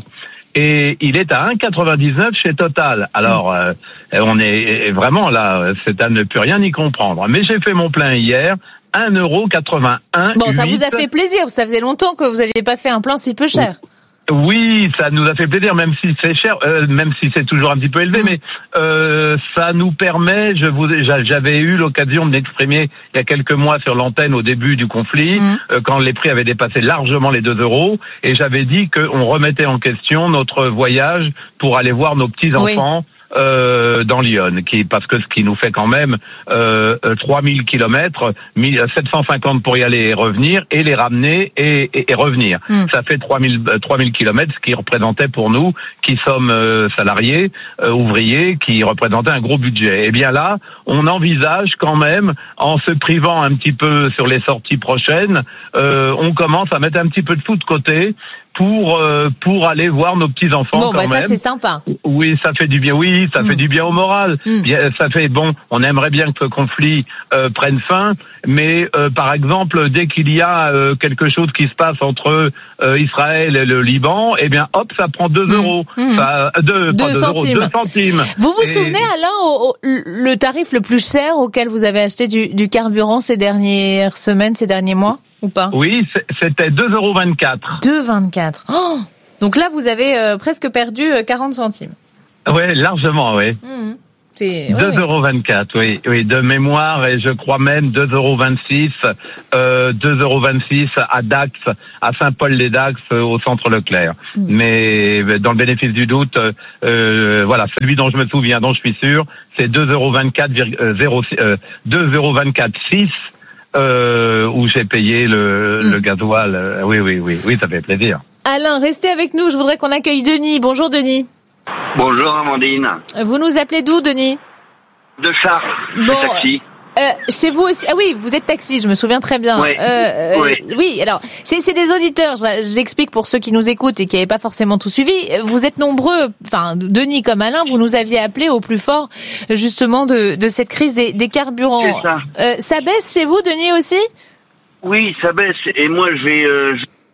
Et il est à un euro quatre-vingt-dix-neuf chez Total. Alors, mmh. euh, on est vraiment là, c'est à ne plus rien y comprendre. Mais j'ai fait mon plein hier, un euro quatre-vingt-un. Bon, ça vous a fait plaisir, ça faisait longtemps que vous n'aviez pas fait un plein si peu cher. Oui, ça nous a fait plaisir, même si c'est cher, euh, même si c'est toujours un petit peu élevé, mmh. mais euh, ça nous permet. Je vous, j'avais eu l'occasion de m'exprimer il y a quelques mois sur l'antenne au début du conflit, mmh. euh, quand les prix avaient dépassé largement les deux euros, et j'avais dit qu'on remettait en question notre voyage pour aller voir nos petits enfants. Oui. Euh, dans Lyon, qui parce que ce qui nous fait quand même euh, trois mille kilomètres, sept cent cinquante pour y aller et revenir, et les ramener et, et, et revenir. Mm. Ça fait trois mille kilomètres, ce qui représentait pour nous, qui sommes euh, salariés, euh, ouvriers, qui représentait un gros budget. Et bien là, on envisage quand même, en se privant un petit peu sur les sorties prochaines, euh, on commence à mettre un petit peu de sous de côté pour euh, pour aller voir nos petits enfants. Bon, quand bah même. Ça c'est sympa. Oui, ça fait du bien. Oui, ça mmh. fait du bien au moral. Mmh. Bien, ça fait bon. On aimerait bien que ce conflit euh, prenne fin, mais euh, par exemple, dès qu'il y a euh, quelque chose qui se passe entre euh, Israël et le Liban, eh bien, hop, ça prend deux mmh. euros. Mmh. Ça, deux, deux, pas deux centimes. euros, deux centimes. Vous vous et... souvenez, Alain, au, au, le tarif le plus cher auquel vous avez acheté du, du carburant ces dernières semaines, ces derniers mois, ou pas? Oui, c'était deux euros vingt-quatre. deux euros vingt-quatre. Oh, donc là, vous avez euh, presque perdu euh, quarante centimes. Oui, largement, oui. Mmh. C'est... deux euros vingt-quatre, oui, oui, de mémoire, et je crois même deux euros vingt-six, euh, deux euros vingt-six à Dax, à Saint-Paul-les-Dax, euh, au centre Leclerc. Mmh. Mais dans le bénéfice du doute, euh, voilà, celui dont je me souviens, dont je suis sûr, c'est deux euros vingt-quatre, euh, deux euros vingt-quatre six. Euh, où j'ai payé le, mmh. le gasoil. Euh, oui, oui, oui, oui, ça fait plaisir. Alain, restez avec nous. Je voudrais qu'on accueille Denis. Bonjour, Denis. Bonjour, Amandine. Vous nous appelez d'où, Denis? De Chartres. Bon, taxi. Euh, chez vous aussi. Ah oui, vous êtes taxi, je me souviens très bien. Oui. Euh, oui. Euh, oui. Alors, c'est, c'est des auditeurs. J'explique pour ceux qui nous écoutent et qui n'avaient pas forcément tout suivi. Vous êtes nombreux. Enfin, Denis comme Alain, vous nous aviez appelé au plus fort, justement, de, de cette crise des, des carburants. C'est ça. Euh, ça baisse chez vous, Denis aussi? Oui, ça baisse. Et moi, je vais, euh,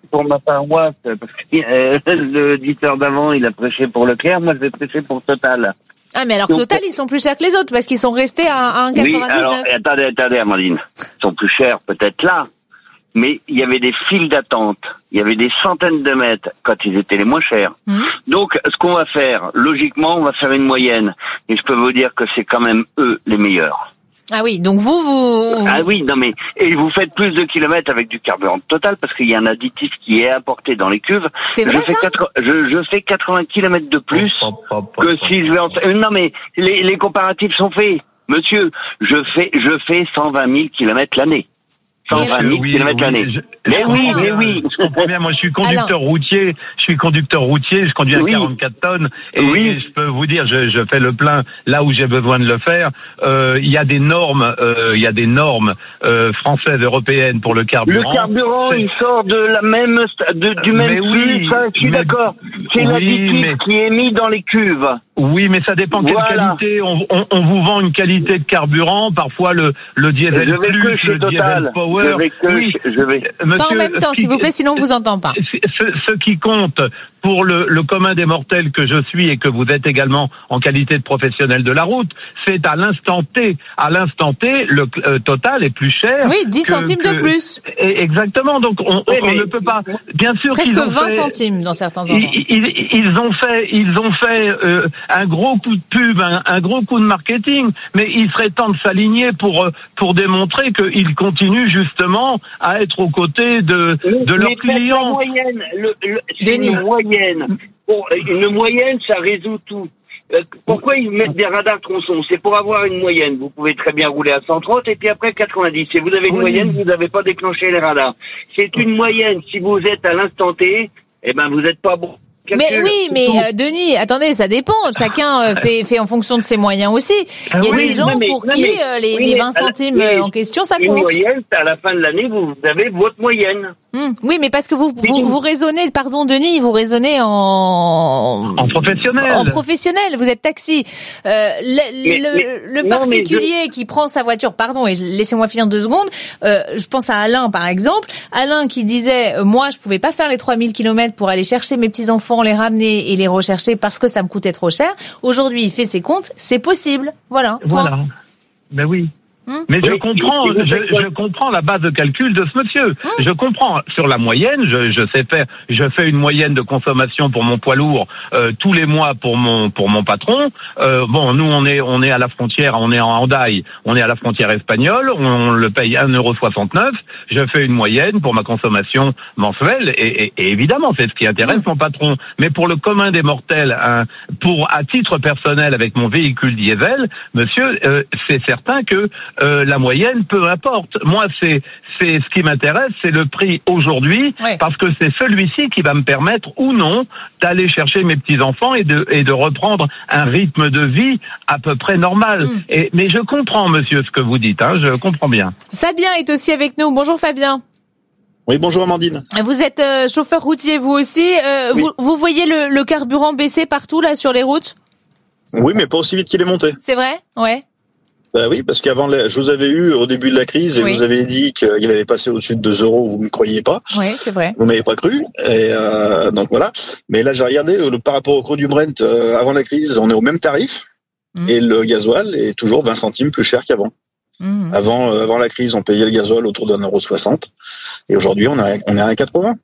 pour ma paroisse, parce que euh, l'auditeur d'avant, il a prêché pour Leclerc, moi je vais prêcher pour Total. Ah, mais alors Donc, Total, ils sont plus chers que les autres parce qu'ils sont restés à, à un virgule oui, quatre-vingt-dix-neuf. alors, attendez, attendez, Amandine. Ils sont plus chers, peut-être là. Mais il y avait des files d'attente. Il y avait des centaines de mètres quand ils étaient les moins chers. Mmh. Donc, ce qu'on va faire, logiquement, on va faire une moyenne. Et je peux vous dire que c'est quand même eux les meilleurs. Ah oui, donc vous, vous... Ah oui, non mais, et vous faites plus de kilomètres avec du carburant Total parce qu'il y a un additif qui est apporté dans les cuves. C'est vrai, je fais ça quatre, je, je fais quatre-vingts kilomètres de plus que si je vais en... Non mais, les, les comparatifs sont faits. Monsieur, je fais, je fais cent vingt mille kilomètres l'année. cent vingt mille oui, kilomètres oui, l'année. je- Mais oui, je- mais oui. Je comprends bien, moi je suis conducteur Alors. routier, je suis conducteur routier, je conduis Oui. un quarante-quatre tonnes et, Oui. et je peux vous dire, je, je fais le plein là où j'ai besoin de le faire. Euh, Il y a des normes, euh, il y a des normes euh, françaises, européennes pour le Le carburant. carburant, C'est- il sort de la même, sta- de, du même Mais oui, flux, ça, je suis mais- d'accord. C'est oui, l'additif mais- qui est mis dans les cuves. Oui, mais ça dépend quelle Voilà. qualité. On, on, on vous vend une qualité de carburant, parfois le, le diesel Je vais plus, que chez le Total. diesel power. Je vais que Oui. chez- je vais. Monsieur, Pas en même temps, ce qui- s'il vous plaît, sinon on vous entend pas. Ce, ce qui compte pour le, le commun des mortels que je suis et que vous êtes également en qualité de professionnel de la route, c'est à l'instant T. À l'instant T, le euh, Total est plus cher. Oui, dix que- centimes de que- plus. Et- Exactement. Donc on, Oui, on mais- ne peut pas. Bien sûr Presque qu'ils ont vingt fait- centimes dans certains endroits. ils, ils, ils ont fait, ils ont fait euh, un gros coup de pub, un, un gros coup de marketing, mais il serait temps de s'aligner pour euh, pour démontrer qu'ils continuent justement à être aux côtés de de leurs Mais faites la clients. moyenne, le, le, c'est Denis. une moyenne. Bon, une moyenne, ça résout tout. Euh, pourquoi ils mettent des radars tronçons? C'est pour avoir une moyenne. Vous pouvez très bien rouler à cent trente et puis après quatre-vingt-dix. Si vous avez une Oui. moyenne, vous n'avez pas déclenché les radars. C'est une moyenne. Si vous êtes à l'instant T, eh ben vous n'êtes pas bon. Mais Calcul, oui, c'est mais tout. euh, Denis, attendez, ça dépend. Chacun euh, fait fait en fonction de ses moyens aussi. Il y a Oui, des gens non, mais- pour non, qui mais- euh, les, oui, les mais vingt à la- centimes oui, euh, en question, ça Une compte. moyenne, à la fin de l'année, vous avez votre moyenne. Hum, Oui, mais parce que vous vous, vous raisonnez, pardon Denis, vous raisonnez en En professionnel. en professionnel. Vous êtes taxi. Euh, le Mais- le, mais- le non, particulier qui prend sa voiture, pardon, et je- laissez-moi finir deux secondes. Euh, je pense à Alain par exemple. Alain qui disait, euh, moi je pouvais pas faire les trois mille kilomètres pour aller chercher mes petits enfants, les ramener et les rechercher parce que ça me coûtait trop cher. Aujourd'hui, il fait ses comptes, c'est possible. Voilà. Point. Voilà. Ben oui. Hum. Mais je Oui, comprends, et vous faites je, quoi je comprends la base de calcul de ce monsieur. Hum. Je comprends sur la moyenne. Je, je sais faire. Je fais une moyenne de consommation pour mon poids lourd euh, tous les mois pour mon pour mon patron. Euh, bon, nous on est on est à la frontière, on est en Hendaye, on est à la frontière espagnole. On, le paye un euro soixante-neuf. Je fais une moyenne pour ma consommation mensuelle et, et, et évidemment c'est ce qui intéresse mon patron. Mais pour le commun des mortels, hein, pour à titre personnel avec mon véhicule diesel, monsieur, euh, c'est certain que euh, la moyenne, peu importe. Moi, c'est c'est ce qui m'intéresse, c'est le prix aujourd'hui, Ouais. parce que c'est celui-ci qui va me permettre ou non d'aller chercher mes petits enfants et de et de reprendre un rythme de vie à peu près normal. Mm. Et mais je comprends, monsieur, ce que vous dites. Hein, je comprends bien. Fabien est aussi avec nous. Bonjour Fabien. Oui, bonjour Amandine. Vous êtes euh, chauffeur routier vous aussi. Euh, Oui. vous, vous voyez le, le carburant baisser partout là sur les routes? Oui, mais pas aussi vite qu'il est monté. C'est vrai? Ouais. Bah oui, parce qu'avant, la- je vous avais eu au début de la crise et Oui. vous avez dit qu'il avait passé au-dessus de deux euros, vous me croyez pas. Oui, c'est vrai. Vous m'avez pas cru. Et euh, donc voilà. Mais là, j'ai regardé le, par rapport au cours du Brent euh, avant la crise, on est au même tarif Mmh. et le gasoil est toujours vingt centimes plus cher qu'avant. Mmh. Avant, euh, avant la crise, on payait le gasoil autour d'un euro soixante et aujourd'hui, on a on est à un virgule quatre-vingts.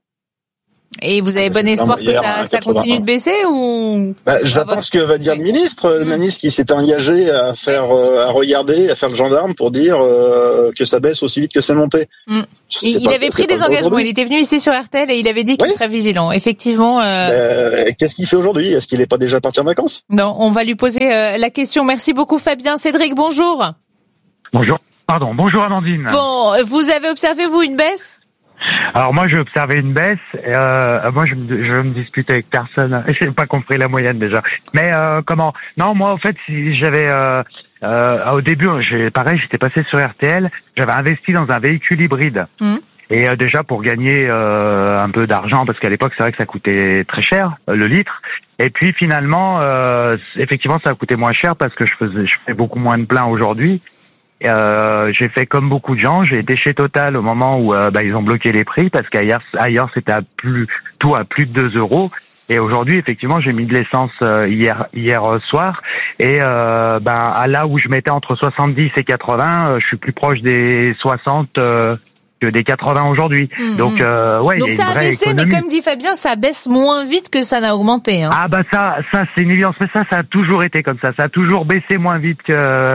Et vous avez bon espoir que hier, ça, à ça quatre-vingts. continue de baisser ou? Bah, j'attends ce que va dire le ministre, le ministre qui s'est engagé à faire, euh, à regarder, à faire le gendarme pour dire euh, que ça baisse aussi vite que c'est monté. Mm. C'est Il, il pas- avait c'est pris pas des le cas engagements. aujourd'hui. Il était venu ici sur R T L et il avait dit qu'il Oui. serait vigilant. Effectivement. Euh, Euh, Qu'est-ce qu'il fait aujourd'hui? Est-ce qu'il est pas déjà parti en vacances? Non, on va lui poser euh, la question. Merci beaucoup Fabien. Cédric, bonjour. Bonjour. Pardon. Bonjour Amandine. Bon, vous avez observé vous une baisse? Alors moi j'ai observé une baisse. Euh, moi je me, je me dispute avec personne. J'ai pas compris la moyenne déjà. Mais euh, comment? Non, moi en fait si j'avais euh, euh, au début, j'ai pareil, j'étais passé sur R T L. J'avais investi dans un véhicule hybride. Mmh. Et euh, déjà pour gagner euh, un peu d'argent, parce qu'à l'époque c'est vrai que ça coûtait très cher euh, le litre. Et puis finalement, euh, effectivement ça a coûté moins cher parce que je faisais, je fais beaucoup moins de plein aujourd'hui. Euh, j'ai fait comme beaucoup de gens, j'ai été chez Total au moment où euh, bah, ils ont bloqué les prix parce qu'ailleurs ailleurs c'était à plus tout à plus de deux euros. Et aujourd'hui, effectivement, j'ai mis de l'essence euh, hier hier soir et euh, ben à là où je mettais entre soixante-dix et quatre-vingts, euh, je suis plus proche des soixante euh, que des quatre-vingts aujourd'hui. Mmh. Donc euh, ouais, donc il y a ça une a vraie baissé, économie. mais comme dit Fabien, ça baisse moins vite que ça n'a augmenté. Hein. Ah bah ça, ça c'est une évidence, mais ça, ça a toujours été comme ça. Ça a toujours baissé moins vite que.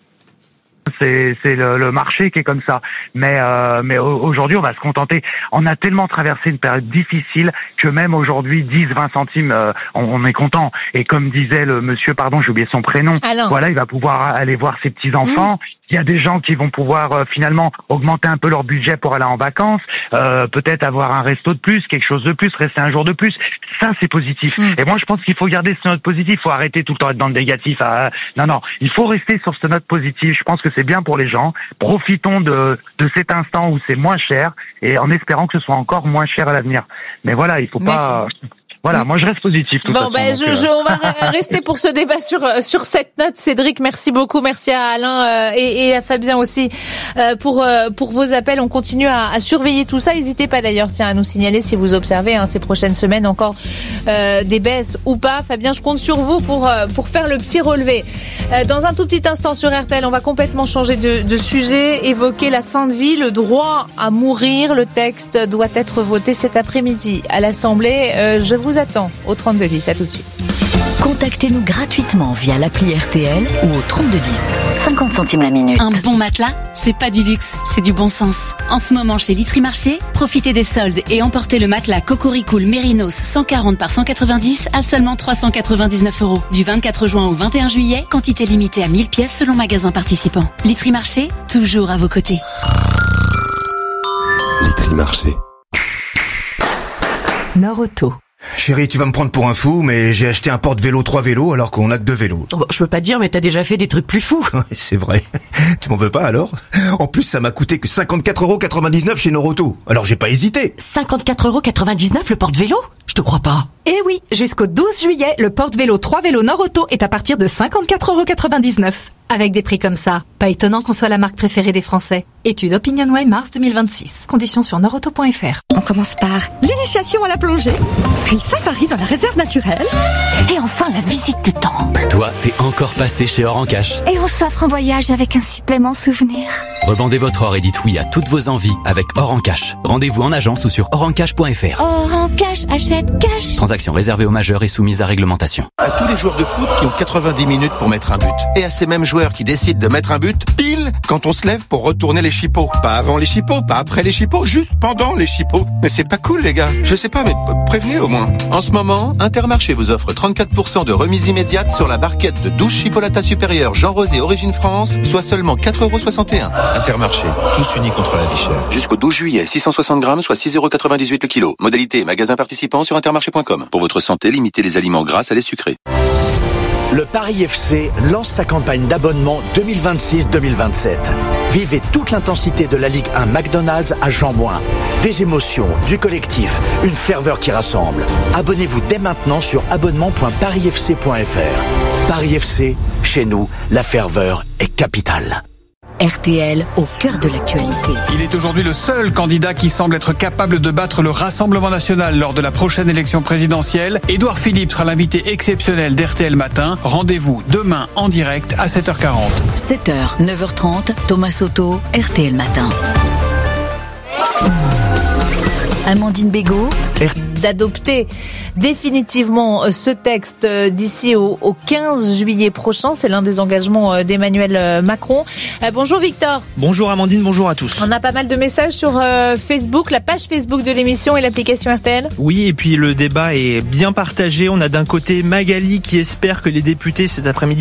C'est, c'est le, le marché qui est comme ça. Mais, euh, mais aujourd'hui, on va se contenter. On a tellement traversé une période difficile que même aujourd'hui, dix, vingt centimes, euh, on, on est content. Et comme disait le monsieur, pardon, j'ai oublié son prénom. Alain. Voilà, il va pouvoir aller voir ses petits enfants. Mmh. Il y a des gens qui vont pouvoir euh, finalement augmenter un peu leur budget pour aller en vacances, euh, peut-être avoir un resto de plus, quelque chose de plus, rester un jour de plus. Ça, c'est positif. Mmh. Et moi, je pense qu'il faut garder ce note positif. Il faut arrêter tout le temps d'être dans le négatif. À... Non, non, il faut rester sur ce note positive. Je pense que c'est bien pour les gens. Profitons de, de cet instant où c'est moins cher et en espérant que ce soit encore moins cher à l'avenir. Mais voilà, il faut pas... Mais... Voilà, moi je reste positif. Tout bon, ben je, je, on va rester pour ce débat sur sur cette note. Cédric, merci beaucoup, merci à Alain euh, et, et à Fabien aussi euh, pour euh, pour vos appels. On continue à, à surveiller tout ça. N'hésitez pas d'ailleurs, tiens, à nous signaler si vous observez hein, ces prochaines semaines encore euh, des baisses ou pas. Fabien, je compte sur vous pour euh, pour faire le petit relevé. Euh, dans un tout petit instant sur R T L, on va complètement changer de, de sujet, évoquer la fin de vie, le droit à mourir. Le texte doit être voté cet après-midi à l'Assemblée. Euh, je vous attends au trente-deux dix, à tout de suite. Contactez-nous gratuitement via l'appli R T L ou au trente-deux dix. cinquante centimes la minute. Un bon matelas, c'est pas du luxe, c'est du bon sens. En ce moment chez Litry Marché, profitez des soldes et emportez le matelas Cocoricool Mérinos cent quarante par cent quatre-vingt-dix à seulement trois cent quatre-vingt-dix-neuf euros. Du vingt-quatre juin au vingt et un juillet, quantité limitée à mille pièces selon magasin participant. Litry Marché, toujours à vos côtés. Litry Marché. Nord-Auto. Chérie, tu vas me prendre pour un fou, mais j'ai acheté un porte-vélo trois vélos alors qu'on a que deux vélos. Bon, je veux pas te dire, mais t'as déjà fait des trucs plus fous. C'est vrai. Tu m'en veux pas alors? En plus, ça m'a coûté que cinquante-quatre euros quatre-vingt-dix-neuf chez Nord-Auto. Alors j'ai pas hésité. cinquante-quatre euros quatre-vingt-dix-neuf le porte-vélo? Je te crois pas. Eh oui, jusqu'au douze juillet, le porte-vélo trois vélos Nord-Auto est à partir de cinquante-quatre euros quatre-vingt-dix-neuf. Avec des prix comme ça, pas étonnant qu'on soit la marque préférée des Français. Étude OpinionWay mars deux mille vingt-six. Conditions sur nordauto point f r. On commence par l'initiation à la plongée, puis le safari dans la réserve naturelle, et enfin la visite du temple. Toi, t'es encore passé chez Or en Cash. Et on s'offre un voyage avec un supplément souvenir. Revendez votre or et dites oui à toutes vos envies avec Or en Cash. Rendez-vous en agence ou sur or en cash point f r. Or en Cash, achète cash. Transaction réservée aux majeurs et soumise à réglementation. À tous les joueurs de foot qui ont quatre-vingt-dix minutes pour mettre un but. Et à ces mêmes joueurs qui décident de mettre un but pile quand on se lève pour retourner les chipots. Pas avant les chipots, pas après les chipots, juste pendant les chipots. Mais c'est pas cool les gars. Je sais pas, mais prévenez au moins. En ce moment, Intermarché vous offre trente-quatre pour cent de remise immédiate sur la barquette de douze chipolata supérieure Jean Rosé Origine France, soit seulement quatre euros soixante et un. Intermarché, tous unis contre la vie chère. Jusqu'au douze juillet, six cent soixante grammes, soit six euros quatre-vingt-dix-huit le kilo. Modalité et magasin participant sur intermarché point com. Pour votre santé, limitez les aliments gras à les sucrés. Le Paris F C lance sa campagne d'abonnement deux mille vingt-six deux mille vingt-sept. Vivez toute l'intensité de la Ligue un McDonald's à Jean-Bouin. Des émotions, du collectif, une ferveur qui rassemble. Abonnez-vous dès maintenant sur abonnement point paris f c point f r. Paris F C, chez nous, la ferveur est capitale. R T L au cœur de l'actualité. Il est aujourd'hui le seul candidat qui semble être capable de battre le Rassemblement national lors de la prochaine élection présidentielle. Édouard Philippe sera l'invité exceptionnel d'R T L Matin. Rendez-vous demain en direct à sept heures quarante. sept heures, neuf heures trente, Thomas Soto, R T L Matin. Amandine Bégaud. D'adopter définitivement ce texte d'ici au, au quinze juillet prochain. C'est l'un des engagements d'Emmanuel Macron. Euh, bonjour Victor. Bonjour Amandine, bonjour à tous. On a pas mal de messages sur euh, Facebook, la page Facebook de l'émission et l'application R T L. Oui, et puis le débat est bien partagé. On a d'un côté Magali qui espère que les députés cet après-midi